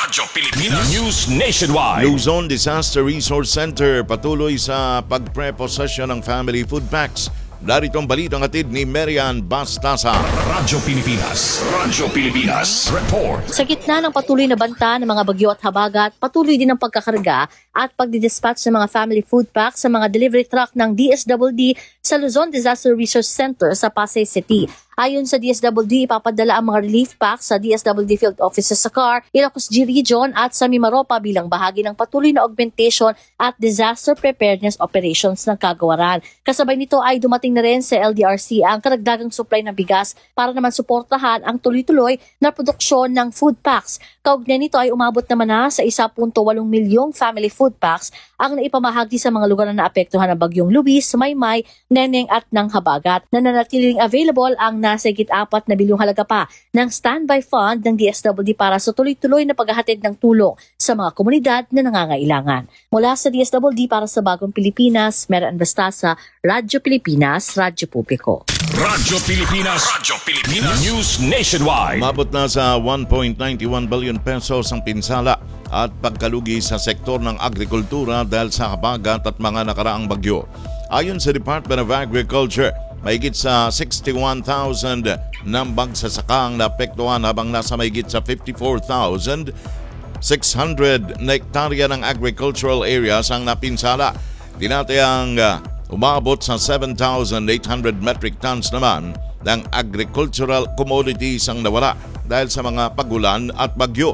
Radyo Pilipinas. News Nationwide. Luzon Disaster Resource Center patuloy sa pagpreposesyon ng family food packs. Narito ang balitang hatid ni Marian Bastasa. Radyo Pilipinas. Radyo Pilipinas. Report. Sa gitna ng patuloy na banta ng mga bagyo at habagat, patuloy din ang pagkakarga at pagdidispatch ng mga family food packs sa mga delivery truck ng DSWD sa Luzon Disaster Resource Center sa Pasay City. Ayon sa DSWD, ipapadala ang mga relief packs sa DSWD field offices sa CAR, Ilocos G Region at sa Mimaropa bilang bahagi ng patuloy na augmentation at disaster preparedness operations ng kagawaran. Kasabay nito ay dumating na rin sa LDRC ang karagdagang supply ng bigas para naman suportahan ang tuloy-tuloy na produksyon ng food packs. Kaugnay nito ay umabot naman na sa 1.8 milyong family food packs ang naipamahagi sa mga lugar na naapektuhan ng bagyong Luis, Maymay, Neneng at ng Habagat. Nananatiling available ang nasa higit 4 na bilyong halaga pa ng standby fund ng DSWD para sa tuloy-tuloy na paghahatid ng tulong sa mga komunidad na nangangailangan. Mula sa DSWD para sa Bagong Pilipinas, Marian Bastasa, Radyo Pilipinas, Radyo Publiko. Radyo Pilipinas. Radyo Pilipinas. News Nationwide. Umabot na sa 1.91 billion pesos ang pinsala at pagkalugi sa sektor ng agrikultura dahil sa habagat at mga nakaraang bagyo. Ayon sa Department of Agriculture, mahigit sa 61,000 ng magsasaka ang naapektuhan habang nasa mahigit sa 54,600 na hektarya ng agricultural areas ang napinsala. Tinatayang umabot sa 7,800 metric tons naman ng agricultural commodities ang nawala dahil sa mga pagulan at bagyo.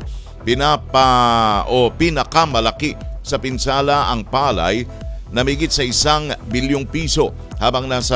Pinakamalaki sa pinsala ang palay na mahigit sa 1 bilyong piso habang nasa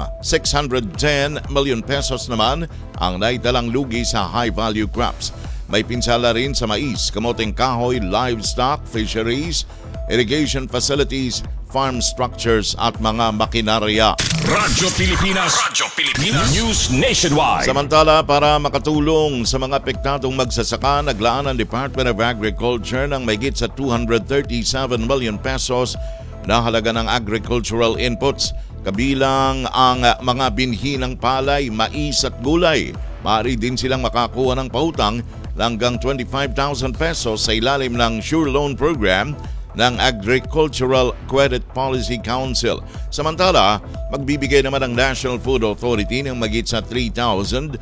610 million pesos naman ang naitalang lugi sa high-value crops. May pinsala rin sa mais, kamoteng kahoy, livestock, fisheries, irrigation facilities, farm structures at mga makinarya. Radyo Pilipinas. Radyo Pilipinas. News Nationwide. Samantala, para makatulong sa mga apektadong magsasaka, naglaan ang Department of Agriculture ng mahigit sa 237 million pesos na halaga ng agricultural inputs, kabilang ang mga binhi ng palay, mais at gulay. Maaari din silang makakuha ng pautang hanggang 25,000 pesos sa ilalim ng Sure Loan Program ng Agricultural Credit Policy Council. Samantala, magbibigay naman ang National Food Authority ng magit sa 3,600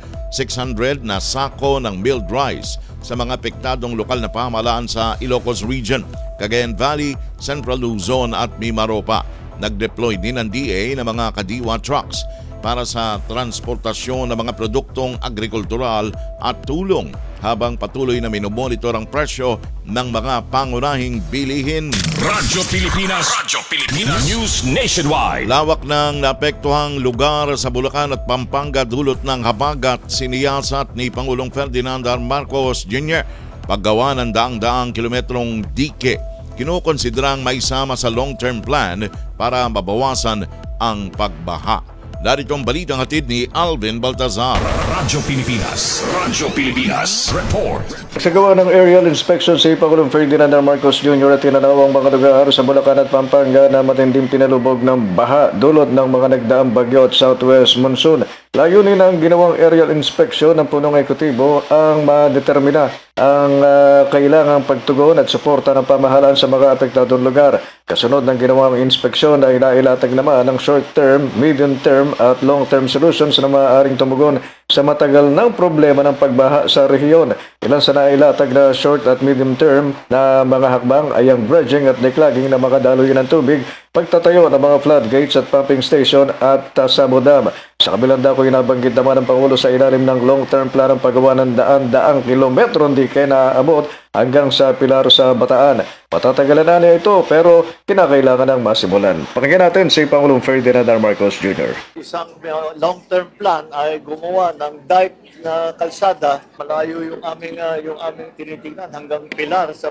na sako ng milled rice sa mga apektadong lokal na pamahalaan sa Ilocos Region, Cagayan Valley, Central Luzon at Mimaropa. Nag-deploy din ang DA ng mga kadiwa trucks para sa transportasyon ng mga produktong agrikultural at tulong habang patuloy na minomonitor ang presyo ng mga pangunahing bilihin. Radyo Pilipinas. Radyo Pilipinas. News Nationwide. Lawak ng naapektuhang lugar sa Bulacan at Pampanga dulot ng habagat siniyasat ni Pangulong Ferdinand R. Marcos Jr. Paggawa ng daang-daang kilometrong dike, kinukonsiderang maisama sa long-term plan para mabawasan ang pagbaha. Narito ang balitang hatid ni Alvin Baltazar. Radyo Pilipinas. Radyo Pilipinas. Report. Sa gawa ng aerial inspection si Pangulong Ferdinand R. Marcos Jr. at tinanaw ang mga lugar sa Bulacan at Pampanga na matinding pinalubog ng baha dulot ng mga nagdaang bagyo at southwest monsoon. Layunin ng ginawang aerial inspection ng punong ekutibo ang madetermina ang kailangang pagtugon at suporta ng pamahalaan sa mga apektadong lugar. Kasunod ng ginawang inspeksyon ay nailatag naman ang short-term, medium-term at long-term solutions na maaaring tumugon sa matagal ng problema ng pagbaha sa rehiyon. Ilan sa nailatag na short at medium-term na mga hakbang ay ang dredging at declogging ng mga daluyan ng tubig, pagtatayo ng mga floodgates at pumping station at Sabo Dam. Sa kabilang dako, inabanggit naman ng Pangulo sa ilalim ng long-term planong paggawa ng daan-daang kilometrong dike na aabot hanggang sa Pilar sa Bataan. Matatagalan na niya ito pero kinakailangan ng masimulan. Pakinggan natin si Pangulong Ferdinand R. Marcos Jr. Isang long-term plan ay gumawa ng dive na kalsada. Malayo yung aming tinitingnan hanggang Pilar sa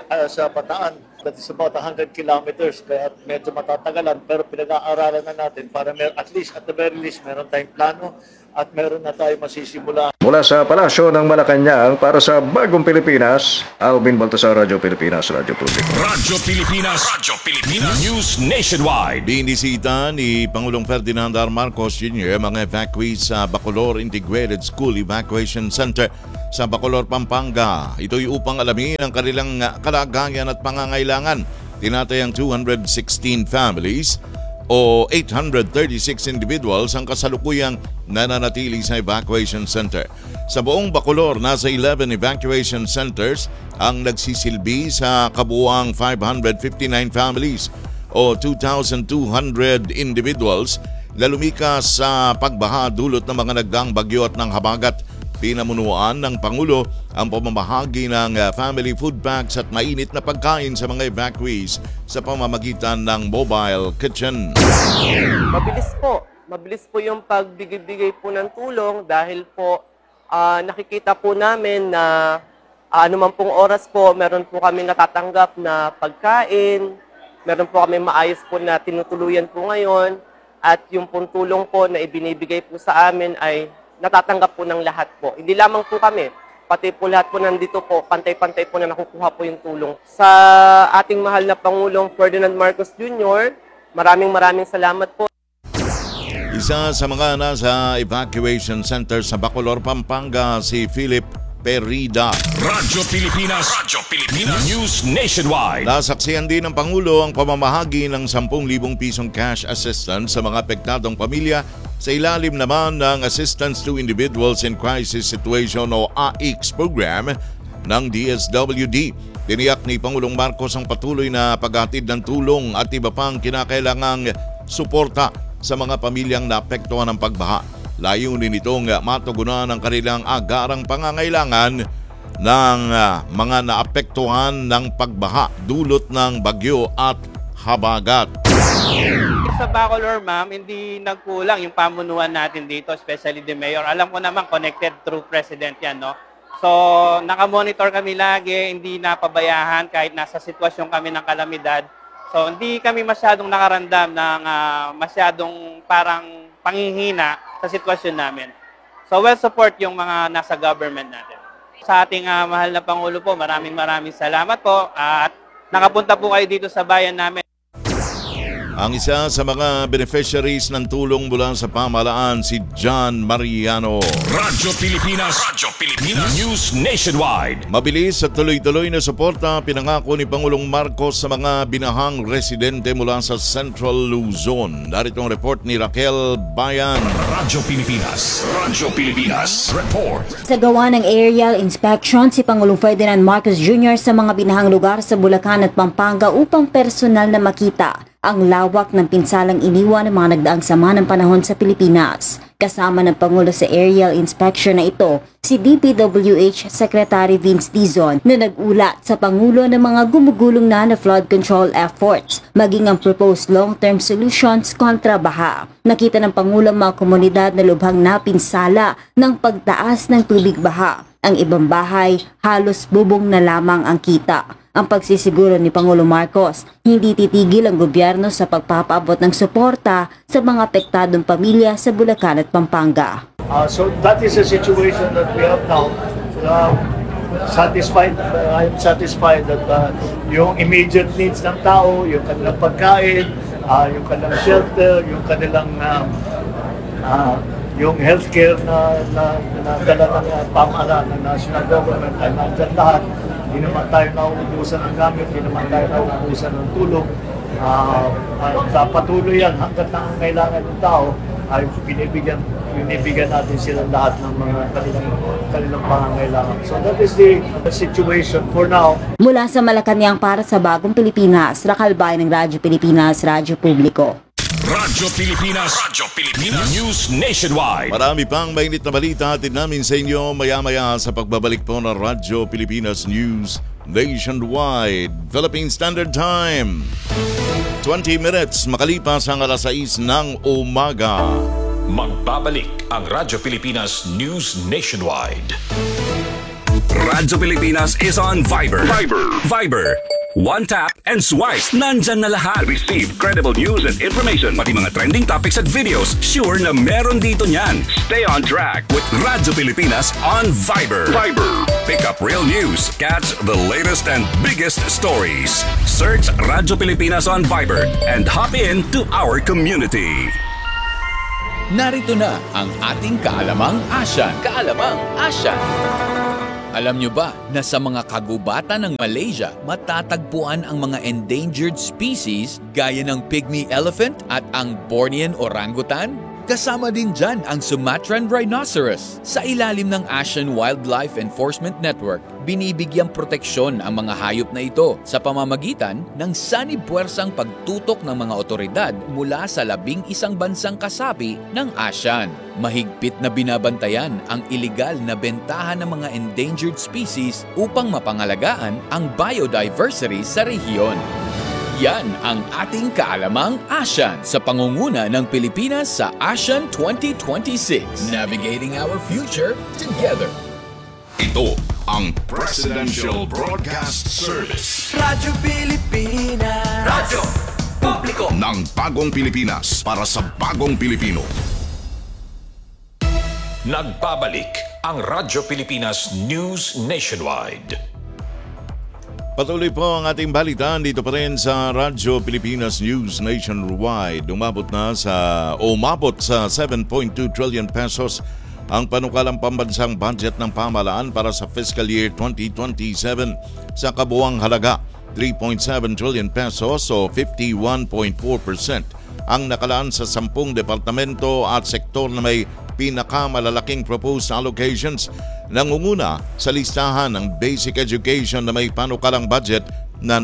Bataan. That is about 100 kilometers, kaya medyo matatagalan, pero pinag-aaralan na natin para at the very least meron tayong plano at meron na tayo masisimula. Mula sa Palasyo ng Malacanang para sa Bagong Pilipinas, Alvin Baltasar, Radyo Pilipinas, Radyo Publiko. Radyo Pilipinas. Radyo Pilipinas. News Nationwide. Binisita ni Pangulong Ferdinand R. Marcos Jr. mga evacuees sa Bacolor Integrated School Evacuation Center sa Bacolor, Pampanga. Ito'y upang alamin ang kanilang kalagayan at pangangailangan. Tinatayang 216 families o 836 individuals ang kasalukuyang nananatili sa evacuation center. Sa buong Bacolor, nasa 11 evacuation centers ang nagsisilbi sa kabuuang 559 families o 2,200 individuals na lumikas sa pagbaha dulot ng mga nagdaang bagyo at ng habagat. Pinamunuan ng Pangulo ang pamamahagi ng family food packs at mainit na pagkain sa mga evacuees sa pamamagitan ng mobile kitchen. Mabilis po yung pagbigay po ng tulong dahil po nakikita po namin na anuman pong oras po, meron po kami natatanggap na pagkain, meron po kami maayos po na tinutuluyan po ngayon, at yung pong tulong po na ibinibigay po sa amin ay natatanggap po ng lahat po. Hindi lamang po kami, pati po lahat po nandito po, pantay-pantay po na nakukuha po yung tulong. Sa ating mahal na Pangulong Ferdinand Marcos Jr., maraming salamat po. Isa sa mga nasa evacuation center sa Bacolor, Pampanga, si Philip Perida. Radyo Pilipinas. News Nationwide. Nasaksihan din ng Pangulo ang pamamahagi ng 10,000 pisong cash assistance sa mga apektadong pamilya sa ilalim naman ng Assistance to Individuals in Crisis Situation o AICS program ng DSWD. Tiniyak ni Pangulong Marcos ang patuloy na paghatid ng tulong at iba pang kinakailangang suporta sa mga pamilyang naapektuhan ng pagbaha. Layunin nitong matugunan ang kanilang agarang pangangailangan ng mga naapektuhan ng pagbaha dulot ng bagyo at habagat. Sa Bacolor, ma'am, hindi nagkulang yung pamunuan natin dito, especially the mayor. Alam ko naman, connected through president yan, no? So, nakamonitor kami lagi, hindi napabayahan kahit nasa sitwasyon kami ng kalamidad. So, hindi kami masyadong nakarandam ng masyadong parang panghihina sa sitwasyon namin. So, well support yung mga nasa government natin. Sa ating mahal na Pangulo po, maraming salamat po at nakapunta po kayo dito sa bayan namin. Ang isa sa mga beneficiaries ng tulong mula sa pamahalaan, si John Mariano. Radyo Pilipinas. News Nationwide. Mabilis at tuloy-tuloy na suporta pinangako ni Pangulong Marcos sa mga binahang residente mula sa Central Luzon. Narito ang report ni Raquel Bayan. Radyo Pilipinas. Report. Sa gawa ng aerial inspection si Pangulong Ferdinand Marcos Jr. sa mga binahang lugar sa Bulacan at Pampanga upang personal na makita ang lawak ng pinsalang iniwan ng mga nagdaang sama ng panahon sa Pilipinas. Kasama ng Pangulo sa aerial inspection na ito, si DPWH Secretary Vince Dizon na nag-ulat sa Pangulo ng mga gumugulong na flood control efforts, maging ang proposed long-term solutions kontra baha. Nakita ng Pangulo ang mga komunidad na lubhang napinsala ng pagtaas ng tubig baha. Ang ibang bahay, halos bubong na lamang ang kita. Ang pagsisiguro ni Pangulo Marcos, hindi titigil ang gobyerno sa pagpapaabot ng suporta sa mga apektadong pamilya sa Bulacan at Pampanga. So that is the situation that we have now. I'm satisfied that yung immediate needs ng tao, yung kanilang pagkain, yung kanilang shelter, yung kanilang yung healthcare na dala ng pamahalaan ng national government ay nandyan lahat. Hindi naman tayo nauubusan ng gamit, hindi naman tayo nauubusan ng tulong. Patuloy yan hanggat na ang kailangan ng tao ay binibigyan natin sila lahat ng mga kanilang pangangailangan. So that is the situation for now. Mula sa Malacanang para sa Bagong Pilipinas, Raquel Bayan ng Radyo Pilipinas, Radyo Publiko. Radyo Pilipinas. News Nationwide. Marami pang mainit na balita hatid namin sa inyo maya-maya sa pagbabalik po ng Radyo Pilipinas News Nationwide. Philippine Standard Time. 20 minutes makalipas ang alas 6 ng umaga. Magbabalik ang Radyo Pilipinas News Nationwide. Radyo Pilipinas is on Viber. Viber. One tap and swipe. Nandyan na lahat. Receive credible news and information. Pati mga trending topics at videos. Sure na meron dito niyan. Stay on track with Radyo Pilipinas on Viber. Pick up real news. Catch the latest and biggest stories. Search Radyo Pilipinas on Viber and hop in to our community. Narito na ang ating Kaalamang Asyan. Alam nyo ba na sa mga kagubatan ng Malaysia, matatagpuan ang mga endangered species gaya ng pygmy elephant at ang Bornean orangutan? Kasama din dyan ang Sumatran rhinoceros. Sa ilalim ng Asian Wildlife Enforcement Network, binibigyang proteksyon ang mga hayop na ito sa pamamagitan ng sanib-puwersang pagtutok ng mga otoridad mula sa 11 bansang kasapi ng ASEAN. Mahigpit na binabantayan ang iligal na bentahan ng mga endangered species upang mapangalagaan ang biodiversity sa rehiyon. Yan ang ating kaalamang ASEAN sa pangunguna ng Pilipinas sa ASEAN 2026. Navigating our future together. Ito ang Presidential Broadcast Service. Radyo Pilipinas. Radyo Publiko Ng bagong Pilipinas para sa bagong Pilipino. Nagbabalik ang Radyo Pilipinas News Nationwide. Patuloy po ang ating balitaan dito pa rin sa Radyo Pilipinas News Nationwide. Umabot sa 7.2 trillion pesos ang panukalang pambansang budget ng pamahalaan para sa fiscal year 2027 sa kabuuang halaga 3.7 trillion pesos o 51.4% ang nakalaan sa 10 departamento at sektor na may pinakamalalaking proposed allocations. Nangunguna sa listahan ng basic education na may panukalang budget na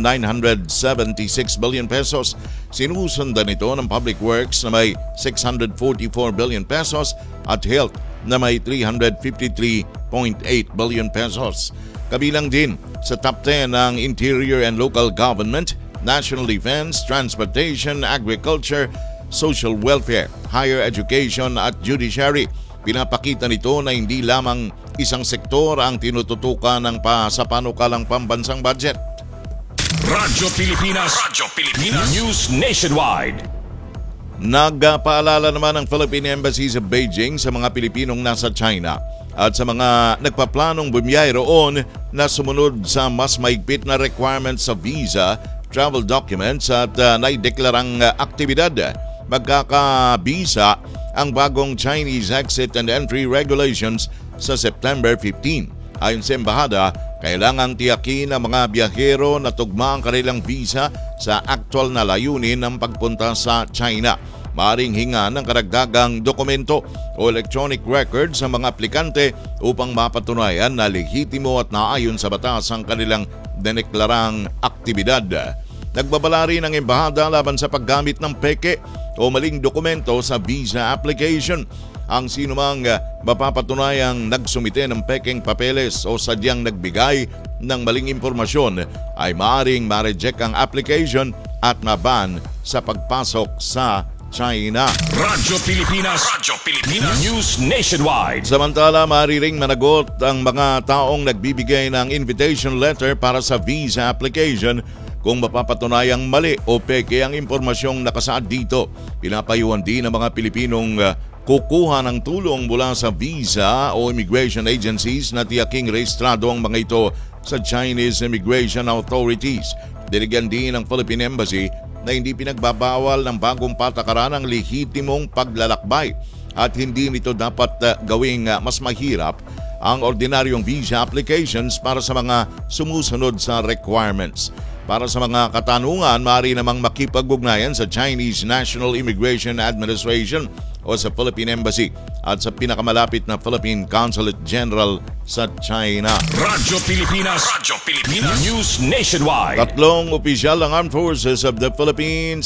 976 billion pesos. Sinusundan ito ng public works na may 644 billion pesos at health na may 353.8 billion pesos. Kabilang din sa top 10 ng interior and local government, national defense, transportation, agriculture, social welfare, higher education at judiciary. Pinapakita nito na hindi lamang isang sektor ang tinututukan sa panukalang pambansang budget. Radyo Pilipinas News Nationwide. Nagpaalala naman ang Philippine Embassy sa Beijing sa mga Pilipinong nasa China at sa mga nagpaplanong bumiyay roon na sumunod sa mas mahigpit na requirements sa visa, travel documents at naideklarang aktibidad. Magkakabisa ang bagong Chinese Exit and Entry Regulations sa September 15. Ayon sa embahada, kailangang tiyakin ng mga biyahero na tugma ang kanilang visa sa aktual na layunin ng pagpunta sa China. Maaring hinga ng karagdagang dokumento o electronic records sa mga aplikante upang mapatunayan na lehitimo at naayon sa batas ang kanilang dineklarang aktibidad. Nagbabala rin ang embahada laban sa paggamit ng peke o maling dokumento sa visa application. Ang sinumang mapapatunayang nagsumite ng pekeng papeles o sadyang nagbigay ng maling impormasyon ay maaaring ma-reject ang application at maban sa pagpasok sa China. Radyo Pilipinas News Nationwide. Samantala, maaari ring managot ang mga taong nagbibigay ng invitation letter para sa visa application kung mapapatunayang mali o peke ang impormasyong nakasaad dito. Pinapayuhan din ng mga Pilipinong kukuha ng tulong mula sa visa o immigration agencies na tiyaking rehistrado ang mga ito sa Chinese Immigration Authorities. Dinigyan din ng Philippine Embassy na hindi pinagbabawal ng bagong patakaran ang lehitimong paglalakbay at hindi nito dapat gawing mas mahirap ang ordinaryong visa applications para sa mga sumusunod sa requirements. Para sa mga katanungan, maaari namang makipag-ugnayan sa Chinese National Immigration Administration o sa Philippine Embassy at sa pinakamalapit na Philippine Consulate General sa China. Radyo Pilipinas News Nationwide. Tatlong opisyal ng Armed Forces of the Philippines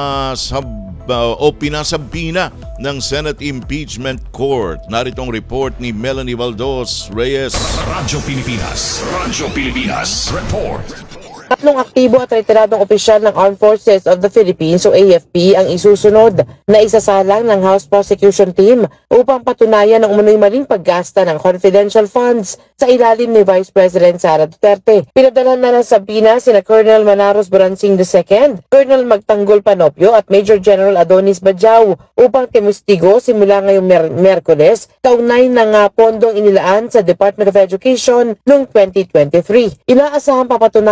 pinasabina ng Senate Impeachment Court. Naritong report ni Melanie Valdos Reyes. Radyo Pilipinas Report. Tatlong aktibo at retiradong opisyal ng Armed Forces of the Philippines o AFP ang isusunod na isasalang ng House Prosecution Team upang patunayan ang umano'y maling paggasta ng confidential funds sa ilalim ni Vice President Sara Duterte. Pinadalhan na ng sabina sina Colonel Manaros Buransing II, Colonel Magtanggol Panopio at Major General Adonis Bajau upang testigo simula ngayong Miyerkules kaugnay ng pondong inilaan sa Department of Education noong 2023. Inaasahang papatunayan ng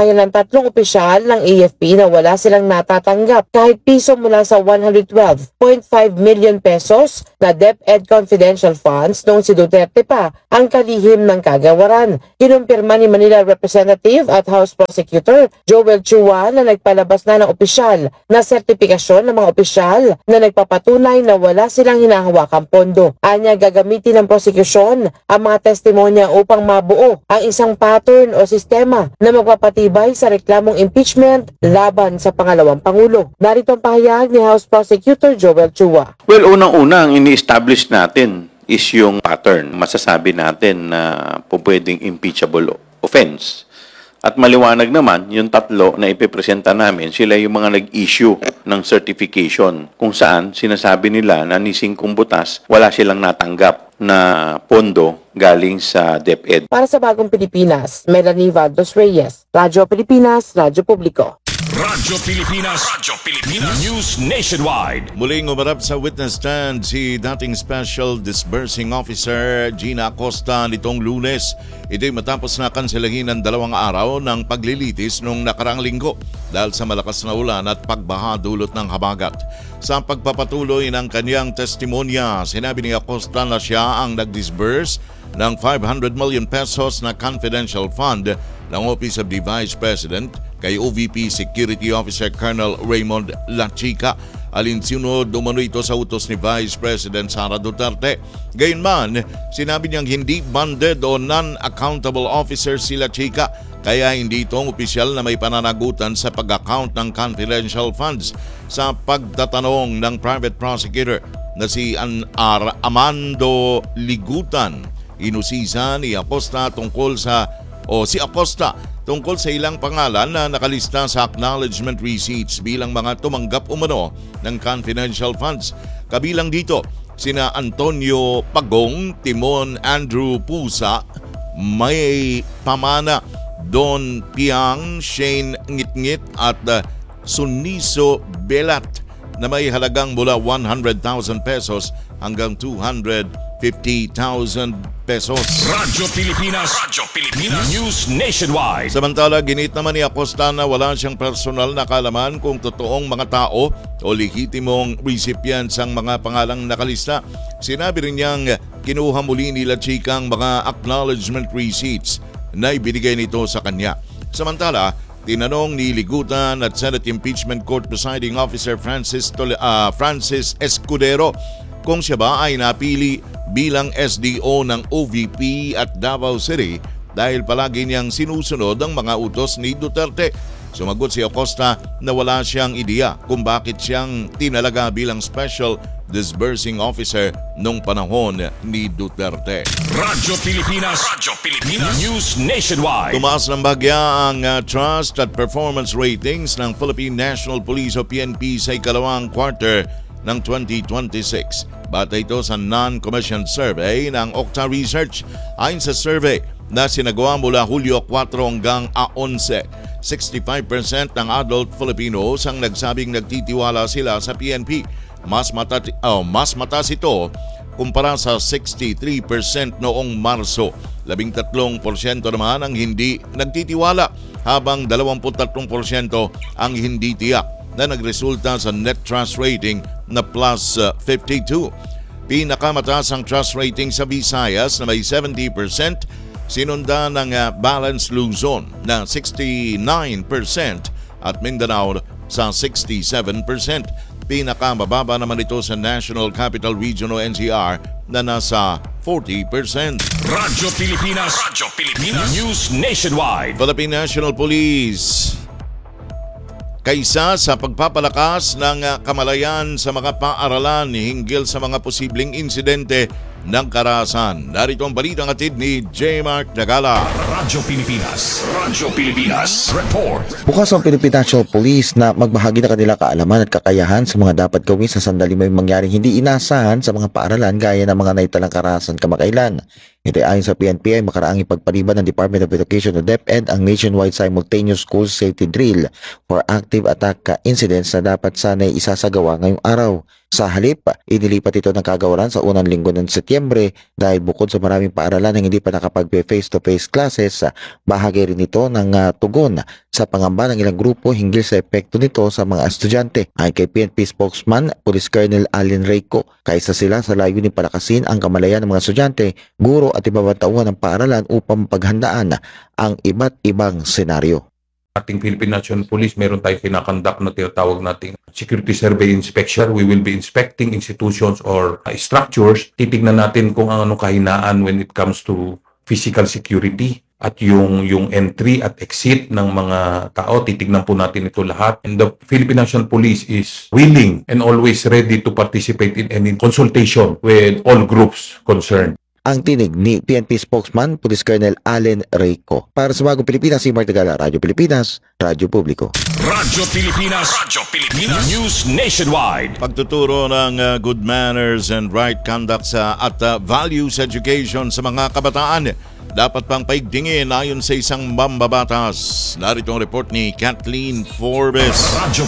tatlong opisyal ng AFP na wala silang natatanggap kahit piso mula sa 112.5 million pesos na DepEd Confidential Funds noong si Duterte pa ang kalihim ng kagawaran. Kinumpirma ni Manila Representative at House Prosecutor Joel Chua na nagpalabas na ng opisyal na sertipikasyon ng mga opisyal na nagpapatunay na wala silang hinahawakang pondo. Anya, gagamitin ng prosecution ang mga testimonya upang mabuo ang isang pattern o sistema na magpapatibay sa reklamong impeachment laban sa pangalawang Pangulo. Narito ang pahayag ni House Prosecutor Joel Chua. Well, unang-una ang ini-establish natin is yung pattern. Masasabi natin na pwedeng impeachable offense. At maliwanag naman, yung tatlo na ipipresenta namin, sila yung mga nag-issue ng certification kung saan sinasabi nila na ni Singkong Butas wala silang natanggap na pondo galing sa DepEd. Para sa Bagong Pilipinas, Melanie Valdos Reyes, Radyo Pilipinas, Radyo Publiko. Radyo Pilipinas. News Nationwide. Muling umarap sa witness stand si dating Special Disbursing Officer Gina Acosta nitong Lunes. Ito'y matapos na kanselahin ng 2 araw ng paglilitis noong nakaraang linggo dahil sa malakas na ulan at pagbaha dulot ng habagat. Sa pagpapatuloy ng kanyang testimonya, sinabi ni Acosta na siya ang nag-disburse ng 500 million pesos na confidential fund ng Office of the Vice President kay OVP Security Officer Colonel Raymond Lachica. Alinsunod umano ito sa utos ni Vice President Sara Duterte. Gayunman, sinabi niyang hindi bonded o non-accountable officer si Lachica, kaya hindi itong opisyal na may pananagutan sa pag-account ng confidential funds. Sa pagtatanong ng private prosecutor na si Amando Ligutan, inusisa ni Acosta si Acosta tungkol sa ilang pangalan na nakalista sa acknowledgement receipts bilang mga tumanggap umano ng confidential funds. Kabilang dito sina Antonio Pagong, Timon Andrew Pusa, May Pamana, Don Piang, Shane Ngitngit at Suniso Belat na may halagang mula 100,000 pesos hanggang 250,000 pesos. Radyo Pilipinas. News Nationwide. Samantala, ginit naman ni Acosta na wala siyang personal na kaalaman kung totoong mga tao o lehitimong recipients ang mga pangalang nakalista. Sinabi rin niyang kinuha muli ni Lachica ang mga acknowledgement receipts na ibinigay nito sa kanya. Samantala, tinanong ni Ligutan at Senate Impeachment Court Presiding Officer Francis Escudero kung siya ba ay napili bilang SDO ng OVP at Davao City dahil palagi niyang sinusunod ang mga utos ni Duterte. Sumagot si Acosta na wala siyang ideya kung bakit siyang tinalaga bilang Special Disbursing Officer nung panahon ni Duterte. Radyo Pilipinas. News Nationwide. Tumaas ng bagya ang trust at performance ratings ng Philippine National Police o PNP sa ikalawang quarter ng 2026. Bata ito sa non-commissioned survey ng Okta Research. Ayon sa survey na sinagawa mula Hulyo 4 hanggang 11, 65% ng adult Filipinos ang nagsabing nagtitiwala sila sa PNP. Mas mataas ito kumpara sa 63% noong Marso. 13% naman ang hindi nagtitiwala habang 23% ang hindi tiyak na nagresulta sa net trust rating na plus 52. Pinakamataas ang trust rating sa Visayas na may 70%, sinunda ng Balance Luzon na 69% at Mindanao sa 67%. Pinakamababa naman ito sa National Capital Region o NCR na nasa 40%. Radyo Pilipinas. News Nationwide. Philippine National Police, kaysa sa pagpapalakas ng kamalayan sa mga paaralan hinggil sa mga posibleng insidente ng karahasan. Narito ang balitang atid ni J. Mark Dagala. Radyo Pilipinas. Report. Bukas ang Philippine National Police na magbahagi ng kanilang kaalaman at kakayahan sa mga dapat gawin sa sandali may mangyaring hindi inasahan sa mga paaralan gaya ng mga naitalang karahasan kamakailan. Ito ay ayon sa PNP ay makaraang ipagpaliban ng Department of Education o DepEd ang nationwide simultaneous school safety drill for active attack incidents na dapat sana'y isasagawa ngayong araw. Sa halip, inilipat ito ng kagawaran sa unang linggo ng Setyembre dahil bukod sa maraming paaralan na hindi pa nakapag-face-to-face classes, bahagi rin ito ng tugon sa pangamba ng ilang grupo hinggil sa epekto nito sa mga estudyante. Ayon kay PNP spokesman, Police Colonel Allen Reyco, kaisa sila sa layunin palakasin ang kamalayan ng mga estudyante, guro at ibang tauhan ng paaralan upang paghandaan ang iba't ibang senaryo. Ating Philippine National Police, meron tayong kinakonduct na tinatawag nating security survey inspection. We will be inspecting institutions or structures. Titignan natin kung anong kahinaan when it comes to physical security at yung entry at exit ng mga tao. Titignan po natin ito lahat. And the Philippine National Police is willing and always ready to participate in any consultation with all groups concerned. Ang tinig ni PNP spokesman, Police Colonel Allen Reyco. Para sa Bagong Pilipinas, si Mark Tagala, Radyo Pilipinas, Radyo Publiko. Radyo Pilipinas. News Nationwide. Pagtuturo ng good manners and right conduct at values education sa mga kabataan dapat pang paigtingin ayon sa isang mambabatas. Narito ang report ni Kathleen Forbes. Radyo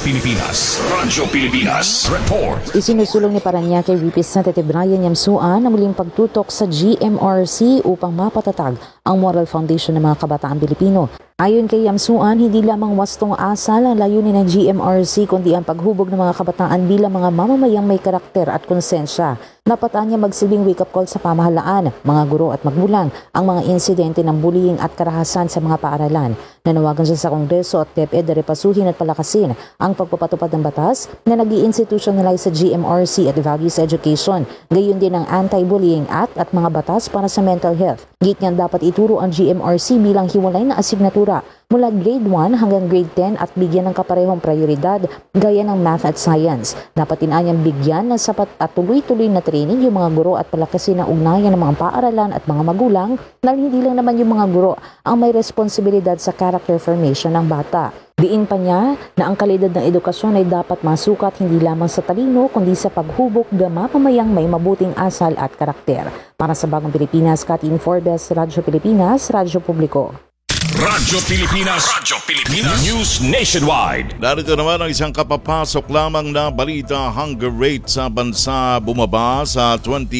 Pilipinas. Report. Isinusulong ni Parañaque Representative Brian Yamsuan na muling pagtutok sa GMRC upang mapatatag ang moral foundation ng mga kabataan Pilipino. Ayon kay Yamsuan, hindi lamang wastong asal ang layunin ng GMRC kundi ang paghubog ng mga kabataan bilang mga mamamayang may karakter at konsensya. Napataan niya magsilbing wake-up call sa pamahalaan, mga guro at magulang ang mga insidente ng bullying at karahasan sa mga paaralan. Nanawagan siya sa Kongreso at DepEd na repasuhin at palakasin ang pagpapatupad ng batas na nag-i-institutionalize sa GMRC at values education, gayon din ang Anti-Bullying Act at mga batas para sa mental health. Git niyan dapat ituro ang GMRC bilang hiwalay na asignatura mula grade 1 hanggang grade 10 at bigyan ng kaparehong prioridad gaya ng math at science. Dapat inanyang bigyan ng sapat at tuloy-tuloy na training yung mga guro at palakasin ang ugnayan ng mga paaralan at mga magulang dahil hindi lang naman yung mga guro ang may responsibilidad sa character formation ng bata. Diin pa niya na ang kalidad ng edukasyon ay dapat masukat hindi lamang sa talino kundi sa paghubog ng mamamayang may mabuting asal at karakter. Para sa Bagong Pilipinas, Kathleen Forbes, Radyo Pilipinas, Radyo Publiko. Radyo Pilipinas. News Nationwide. Narito naman ang isang kapapasok lamang na balita. Hunger rate sa bansa bumaba sa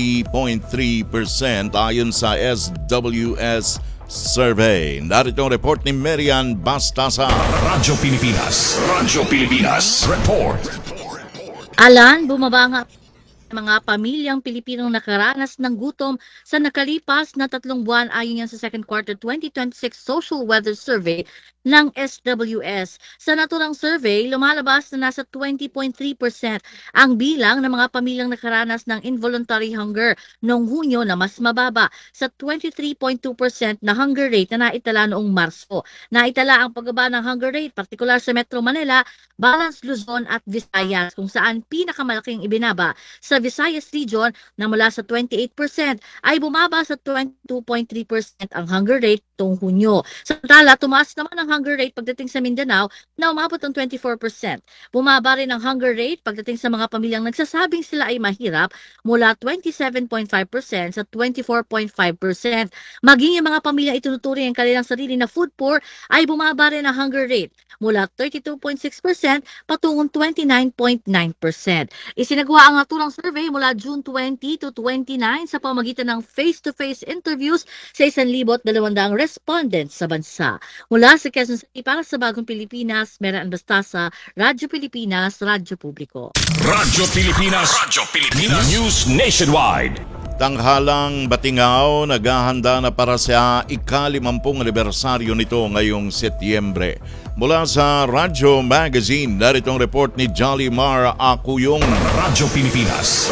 20.3% ayon sa SWS survey. Narito ang report ni Marian Bastasa. Radyo Pilipinas. Report. Alan, bumaba nga mga pamilyang Pilipinong nakaranas ng gutom sa nakalipas na 3 buwan ayon yan sa second quarter 2026 Social Weather Survey ng SWS. Sa naturang survey, lumalabas na nasa 20.3% ang bilang ng mga pamilyang nakaranas ng involuntary hunger noong Hunyo na mas mababa sa 23.2% na hunger rate na naitala noong Marso. Naitala ang pagbaba ng hunger rate, partikular sa Metro Manila, Balance Luzon at Visayas, kung saan pinakamalaking ibinaba sa Visayas Region na mula sa 28% ay bumaba sa 22.3% ang hunger rate noong Hunyo. Samantala, tumaas naman ang hunger rate pagdating sa Mindanao na umabot ng 24%. Bumaba rin ang hunger rate pagdating sa mga pamilyang nagsasabing sila ay mahirap mula 27.5% sa 24.5%. Maging yung mga pamilya ituturing ang kanilang sarili na food poor ay bumaba rin ang hunger rate mula 32.6% patungong 29.9%. Isinagawa ang naturang survey mula June 20 to 29 sa pamamagitan ng face-to-face interviews sa 1,200 respondents sa bansa. Mula sa Quezon City para sa Bagong Pilipinas, Marian Bastasa, Radyo Pilipinas, Radyo Publiko. Radyo Pilipinas. News Nationwide. Tanghalang Batingaw, naghahanda na para sa ika-50 anibersaryo nito ngayong Setyembre. Mula sa Radyo Magazine, narito ang report ni Jolly Mar Acuyong. Radyo Pilipinas.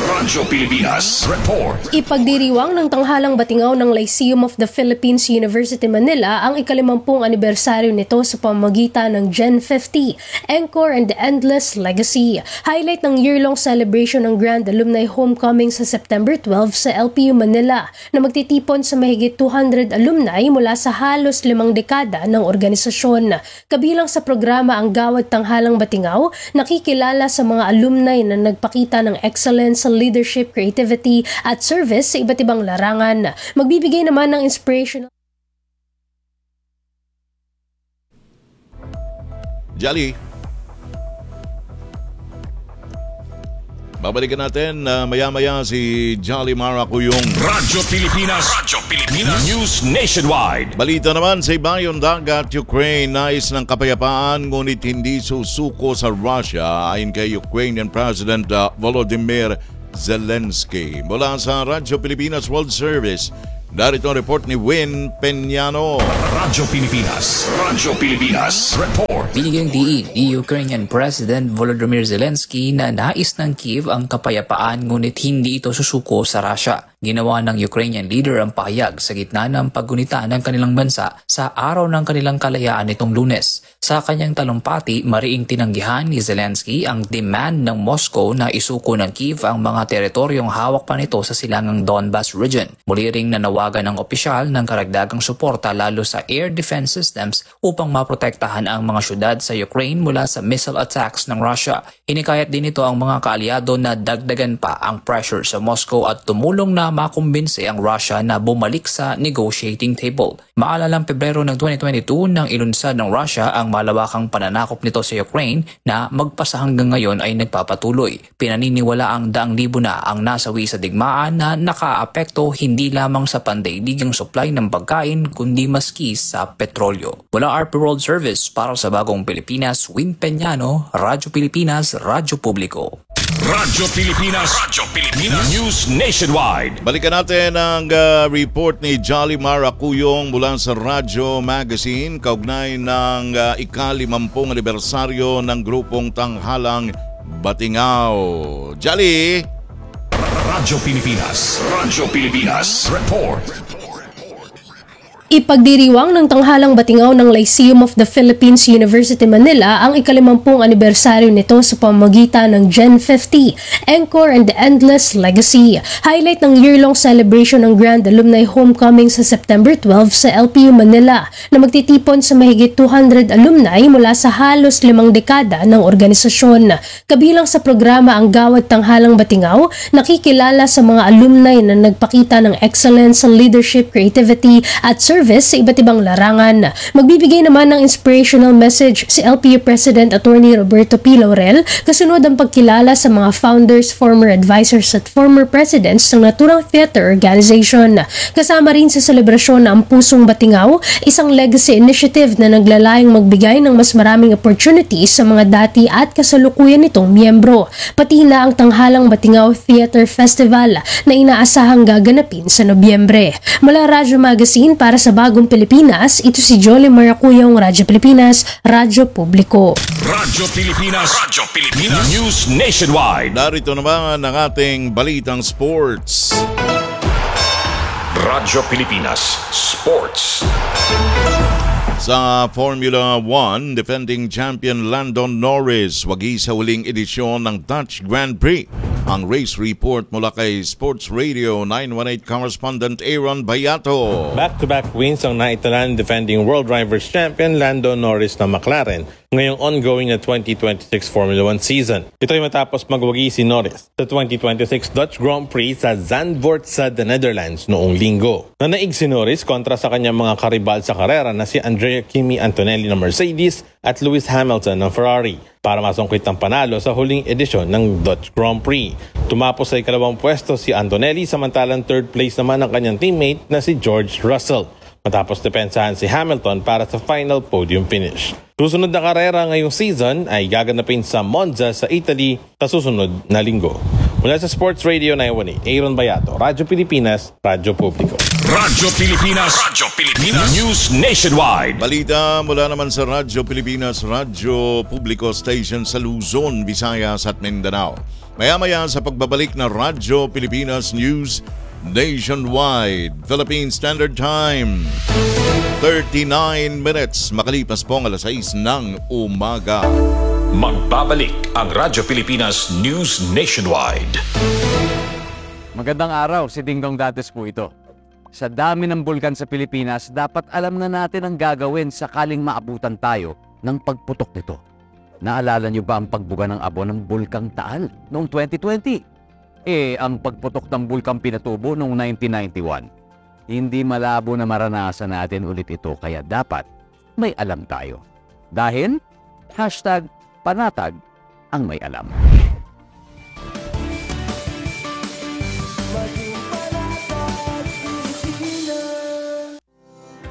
Report. Ipagdiriwang ng Tanghalang Batingaw ng Lyceum of the Philippines, University Manila ang ika-50 anibersaryo nito sa pamamagitan ng Gen 50, Encore and the Endless Legacy. Highlight ng year-long celebration ng Grand Alumni Homecoming sa September 12 sa LPU Manila na magtitipon sa mahigit 200 alumni mula sa halos 5 dekada ng organisasyon. Kabilang sa programa ang Gawad Tanghalang Batingaw, nakikilala sa mga alumni na nagpakita ng excellence, leadership, creativity at service sa iba't ibang larangan. Magbibigay naman ng inspirational Jolly. Babalikan natin maya-maya si Jolly Maracuyong. Radyo Pilipinas News Nationwide. Balita naman sa ibayong dagat, Ukraine nais ng kapayapaan ngunit hindi susuko sa Russia ayon kay Ukrainian President Volodymyr Zelensky. Mula sa Radyo Pilipinas World Service, narito ang report ni Win Peñano. Radyo Pilipinas Report. Binigyang diin ni Ukrainian President Volodymyr Zelensky na nais ng Kyiv ang kapayapaan ngunit hindi ito susuko sa Russia. Ginawa ng Ukrainian leader ang pahayag sa gitna ng paggunita ng kanilang bansa sa araw ng kanilang kalayaan nitong Lunes. Sa kanyang talumpati, mariing tinanggihan ni Zelensky ang demand ng Moscow na isuko ng Kyiv ang mga teritoryong hawak pa nito sa silangang Donbas region. Muli ring nanawagan ng opisyal ng karagdagang suporta lalo sa air defense systems upang maprotektahan ang mga syudad sa Ukraine mula sa missile attacks ng Russia. Hinikayat din ito ang mga kaalyado na dagdagan pa ang pressure sa Moscow at tumulong na makumbinse ang Russia na bumalik sa negotiating table. Maalalang Pebrero ng 2022 nang ilunsad ng Russia ang malawakang pananakop nito sa Ukraine na magpasa hanggang ngayon ay nagpapatuloy. Pinaniniwala ang daang libo na ang nasawi sa digmaan na nakaapekto hindi lamang sa pandaigdigang supply ng pagkain kundi maski sa petrolyo. Mula RP World Service para sa Bagong Pilipinas, Win Peñano, Radyo Pilipinas, Radyo Publiko. Radyo Pilipinas News Nationwide. Balikan natin ang report ni Jolly Maracuyong mula sa Radyo Magazine kaugnay ng ika-50 anibersaryo ng grupong Tanghalang Batingaw. Jolly! Radyo Pilipinas Report. Ipagdiriwang ng Tanghalang Batingaw ng Lyceum of the Philippines, University Manila ang ika-50 anibersaryo nito sa pamamagitan ng Gen 50, Encore and the Endless Legacy. Highlight ng year-long celebration ng Grand Alumni Homecoming sa September 12 sa LPU Manila na magtitipon sa mahigit 200 alumni mula sa halos 5 dekada ng organisasyon. Kabilang sa programa ang Gawad Tanghalang Batingaw, nakikilala sa mga alumni na nagpakita ng excellence, leadership, creativity at service sa iba't ibang larangan. Magbibigay naman ng inspirational message si LPU President Attorney Roberto P. Laurel kasunod ang pagkilala sa mga founders, former advisors at former presidents ng naturang theater organization. Kasama rin sa selebrasyon na ang Pusong Batingaw, isang legacy initiative na naglalayong magbigay ng mas maraming opportunities sa mga dati at kasalukuyan nitong miyembro. Pati na ang Tanghalang Batingaw Theater Festival na inaasahang gaganapin sa Nobyembre. Mula Radyo Magazine para sa Bagong Pilipinas, ito si Jolly Maracuyong, Radyo Pilipinas, Radyo Publiko. Radyo Pilipinas News Nationwide. Narito naman ang ating balitang sports. Radyo Pilipinas Sports. Sa Formula 1, defending champion Lando Norris wagi sa huling edisyon ng Dutch Grand Prix. Ang race report mula kay Sports Radio 918 correspondent Aaron Bayato. Back-to-back wins ang naitalan defending World Drivers Champion Lando Norris ng McLaren ngayong ongoing na 2026 Formula 1 season. Ito ay matapos magwagi si Norris sa 2026 Dutch Grand Prix sa Zandvoort sa the Netherlands noong linggo. Nanaig si Norris kontra sa kanyang mga karibal sa karera na si Andrea Kimi Antonelli ng Mercedes at Lewis Hamilton ng Ferrari para masungkit ang panalo sa huling edisyon ng Dutch Grand Prix. Tumapos sa ikalawang pwesto si Antonelli samantalang third place naman ang kanyang teammate na si George Russell. Matapos depensahan si Hamilton para sa final podium finish. Susunod na karera ngayong season ay gaganapin sa Monza sa Italy sa susunod na linggo. Mula sa Sports Radio 918, Aaron Bayato, Radyo Pilipinas, Radyo Publiko. Radyo Pilipinas News Nationwide. Balita mula naman sa Radyo Pilipinas, Radyo Publiko Station sa Luzon, Visayas at Mindanao. Maya-maya sa pagbabalik na Radyo Pilipinas News Nationwide, Philippine Standard Time, 39 minutes makalipas po ang alas 6 ng umaga. Magbabalik ang Radyo Pilipinas News Nationwide. Magandang araw, si Dingdong Dates po ito. Sa dami ng bulkan sa Pilipinas, dapat alam na natin ang gagawin sakaling maabutan tayo ng pagputok nito. Naalala niyo ba ang pagbuga ng abo ng Bulkang Taal noong 2020? Ang pagputok ng Bulkang Pinatubo noong 1991. Hindi malabo na maranasan natin ulit ito kaya dapat may alam tayo. Dahil, #panatag ang may alam.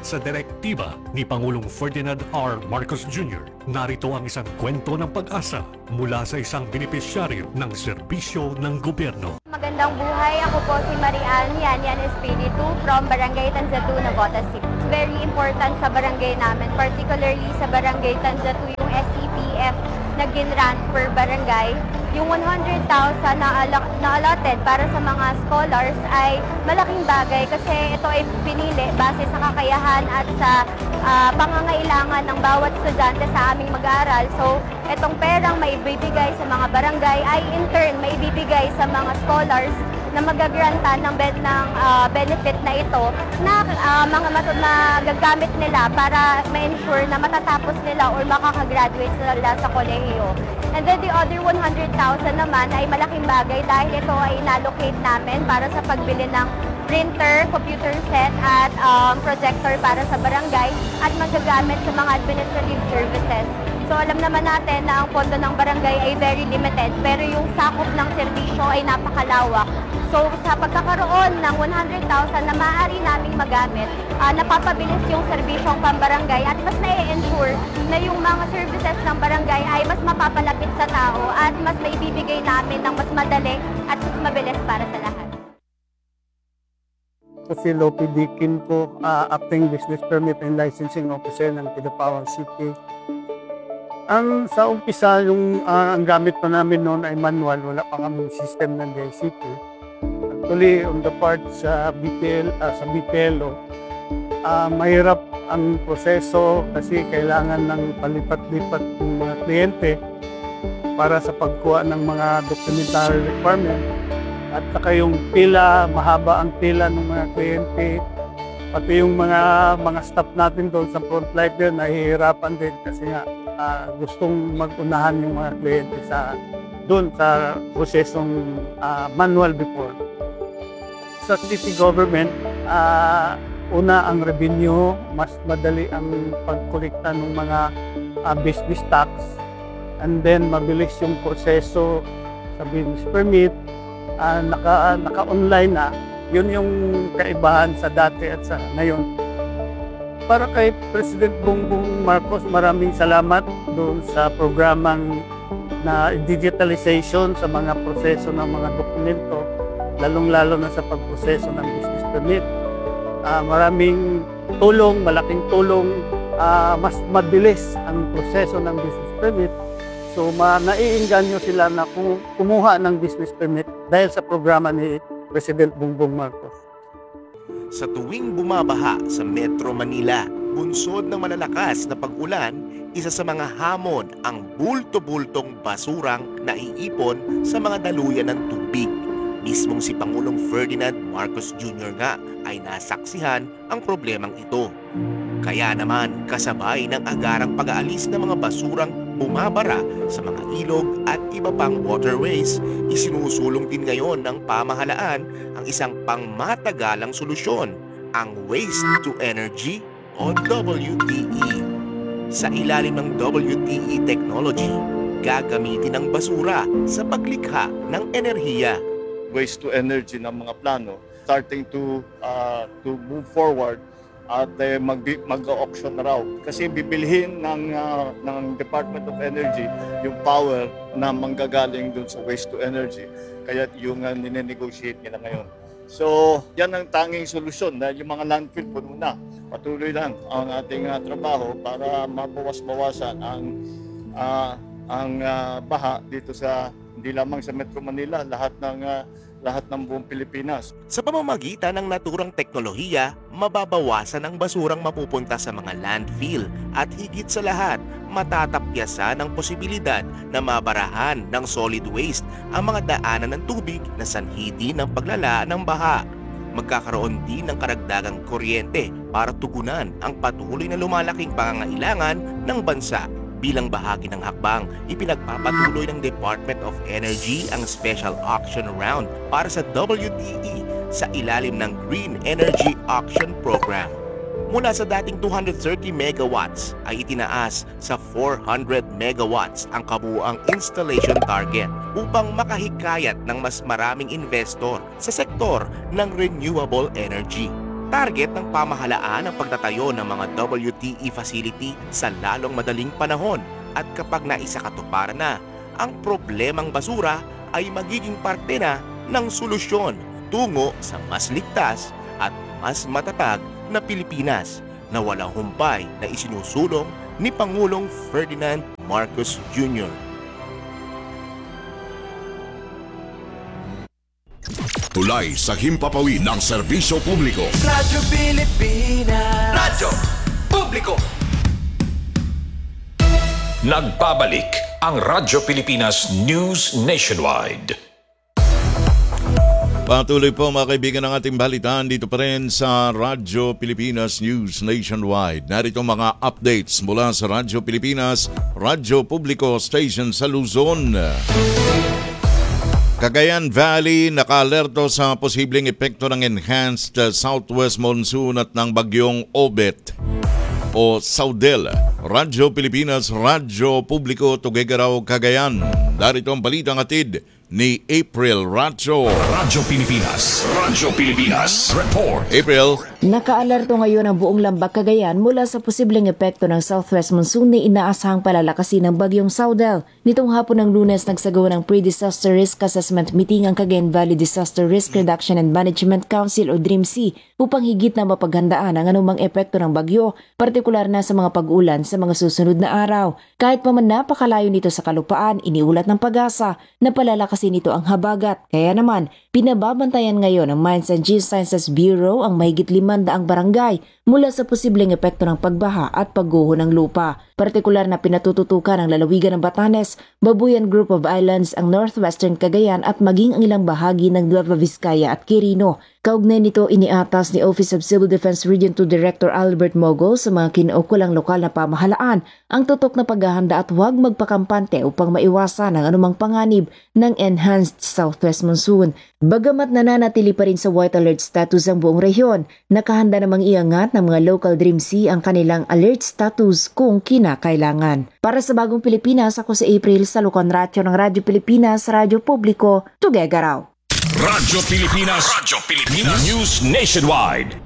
Sa direktiba ni Pangulong Ferdinand R. Marcos Jr., narito ang isang kwento ng pag-asa mula sa isang benepisyaryo ng serbisyo ng gobyerno. Magandang buhay, ako po si Marian Yan Espiritu from Barangay Tanzatu, Navotas City. Very important sa barangay namin, particularly sa Barangay Tanzatu, yung SCPF na ginrant per barangay. Yung 100,000 na allotted para sa mga scholars ay malaking bagay kasi ito ay pinili base sa kakayahan at sa pangangailangan ng bawat estudyante sa aming mag-aaral. So, itong perang maibibigay sa mga barangay ay in turn maibibigay sa mga scholars na magagrantan ng benefit na ito na gagamit nila para ma-ensure na matatapos nila or makakagraduate sila sa kolehiyo. And then the other 100,000 naman ay malaking bagay dahil ito ay inallocate namin para sa pagbili ng printer, computer set at projector para sa barangay at magagamit sa mga administrative services. So alam naman natin na ang pondo ng barangay ay very limited pero yung sakop ng serbisyo ay napakalawak. So sa pagkakaroon ng 100,000 na maaari naming magamit, napapabilis yung serbisyong pambarangay at mas na-ensure na yung mga services ng barangay ay mas mapapalapit sa tao at mas maibibigay namin ng mas madali at mas mabilis para sa lahat. Si Lopi Dikin po, Acting Business Permit and Licensing Officer ng Kidapawan City. Sa umpisa, ang gamit pa namin noon ay manual, wala pa kami system ng DICT. Actually, on the part sa BPLO, mahirap ang proseso kasi kailangan ng palipat-lipat ng mga kliyente para sa pagkuha ng mga documentary requirement. At saka yung pila, mahaba ang pila ng mga kliyente. Pati yung mga staff natin doon sa frontline din, nahihirapan din kasi nga gustong mag-unahan yung mga kliyente doon sa prosesong manual before. Sa city government, una ang revenue, mas madali ang pagkolekta ng mga business tax, and then mabilis yung proseso sa business permit, naka-online na. Yun yung kaibahan sa dati at sa ngayon. Para kay President Bongbong Marcos, maraming salamat doon sa programang na digitalization sa mga proseso ng mga dokumento, lalong-lalo na sa pagproseso ng business permit. Maraming tulong, malaking tulong, mas mabilis ang proseso ng business permit. So, naiinganyo sila na kumuha ng business permit dahil sa programa ni President Bongbong Marcos. Sa tuwing bumabaha sa Metro Manila, bunsod ng malalakas na pag-ulan, isa sa mga hamon ang bulto-bultong basurang naiipon sa mga daluyan ng tubig. Mismong si Pangulong Ferdinand Marcos Jr. nga ay nasaksihan ang problemang ito. Kaya naman kasabay ng agarang pag-aalis ng mga basurang bumabara sa mga ilog at iba pang waterways, isinusulong din ngayon ng pamahalaan ang isang pangmatagalang solusyon, ang Waste to Energy o WTE. Sa ilalim ng WTE technology, gagamitin ang basura sa paglikha ng enerhiya. Waste to energy ng mga plano starting to move forward at mag-auction na raw. Kasi bibilhin ng Department of Energy yung power na manggagaling dun sa waste to energy. Kaya yung ninenegotiate nila ngayon. So, yan ang tanging solusyon dahil yung mga landfill po muna. Patuloy lang ang ating trabaho para mabawas-bawasan ang baha dito sa hindi lamang sa Metro Manila, lahat ng buong Pilipinas. Sa pamamagitan ng naturang teknolohiya, mababawasan ang basurang mapupunta sa mga landfill at higit sa lahat, matatapyasan ang posibilidad na mabarahan ng solid waste ang mga daanan ng tubig na sanhi din ng paglala ng baha. Magkakaroon din ng karagdagang kuryente para tugunan ang patuloy na lumalaking pangangailangan ng bansa. Bilang bahagi ng hakbang, ipinagpapatuloy ng Department of Energy ang special auction round para sa WTE sa ilalim ng Green Energy Auction Program. Mula sa dating 230 megawatts ay itinaas sa 400 megawatts ang kabuuang installation target upang makahikayat ng mas maraming investor sa sektor ng renewable energy. Target ng pamahalaan ang pagtatayo ng mga WTE facility sa lalong madaling panahon at kapag naisakatuparan na, ang problemang basura ay magiging parte na ng solusyon tungo sa mas ligtas at mas matatag na Pilipinas na walang humpay na isinusulong ni Pangulong Ferdinand Marcos Jr. Tulay sa himpapawid ng serbisyo publiko. Radyo Pilipinas. Radyo Publiko. Nagbabalik ang Radyo Pilipinas News Nationwide. Patuloy po mga kaibigan ng ating balitaan dito pa rin sa Radyo Pilipinas News Nationwide. Narito mga updates mula sa Radyo Pilipinas, Radyo Publiko Station sa Luzon. Cagayan Valley naka-alerto sa posibleng epekto ng enhanced southwest monsoon at ng bagyong Obet o Saudel. Radyo Pilipinas, Radyo Publiko, Tuguegarao, Cagayan. Darito ang balitang atid ni April Racho. Radyo Pilipinas, Radyo Pilipinas, report. April. Naka-alerto ngayon ang buong Lambak, Cagayan mula sa posibleng epekto ng southwest monsoon na inaasahang palalakasin ng bagyong Saudel. Nitong hapon ng Lunes, nagsagawa ng Pre-Disaster Risk Assessment Meeting ang Cagayan Valley Disaster Risk Reduction and Management Council o DRIMC upang higit na mapaghandaan ang anumang epekto ng bagyo, partikular na sa mga pag-ulan sa mga susunod na araw. Kahit pa man napakalayo nito sa kalupaan, iniulat ng Pag-asa na palalakasin nito ang habagat. Kaya naman, pinababantayan ngayon ng Mines and Geosciences Bureau ang mahigit 500 barangay mula sa posibleng epekto ng pagbaha at pagguho ng lupa. Partikular na pinatututukan ang lalawigan ng Batanes, Babuyan Group of Islands, ang Northwestern Cagayan at maging ang ilang bahagi ng Nueva Vizcaya at Quirino. Kaugnay nito, iniatas ni Office of Civil Defense Region 2 Director Albert Mogol sa mga kinaukulang lokal na pamahalaan ang tutok na paghahanda at huwag magpakampante upang maiwasan ang anumang panganib ng enhanced southwest monsoon. Bagamat nananatili pa rin sa white alert status ang buong rehiyon, nakahanda namang iangat ng mga local DRIMC ang kanilang alert status kung kinakailangan. Para sa Bagong Pilipinas, ako si April sa Lucon Ratio ng Radyo Pilipinas, Radyo Publiko, Tuguegarao. Radyo Pilipinas, Radyo Pilipinas News Nationwide.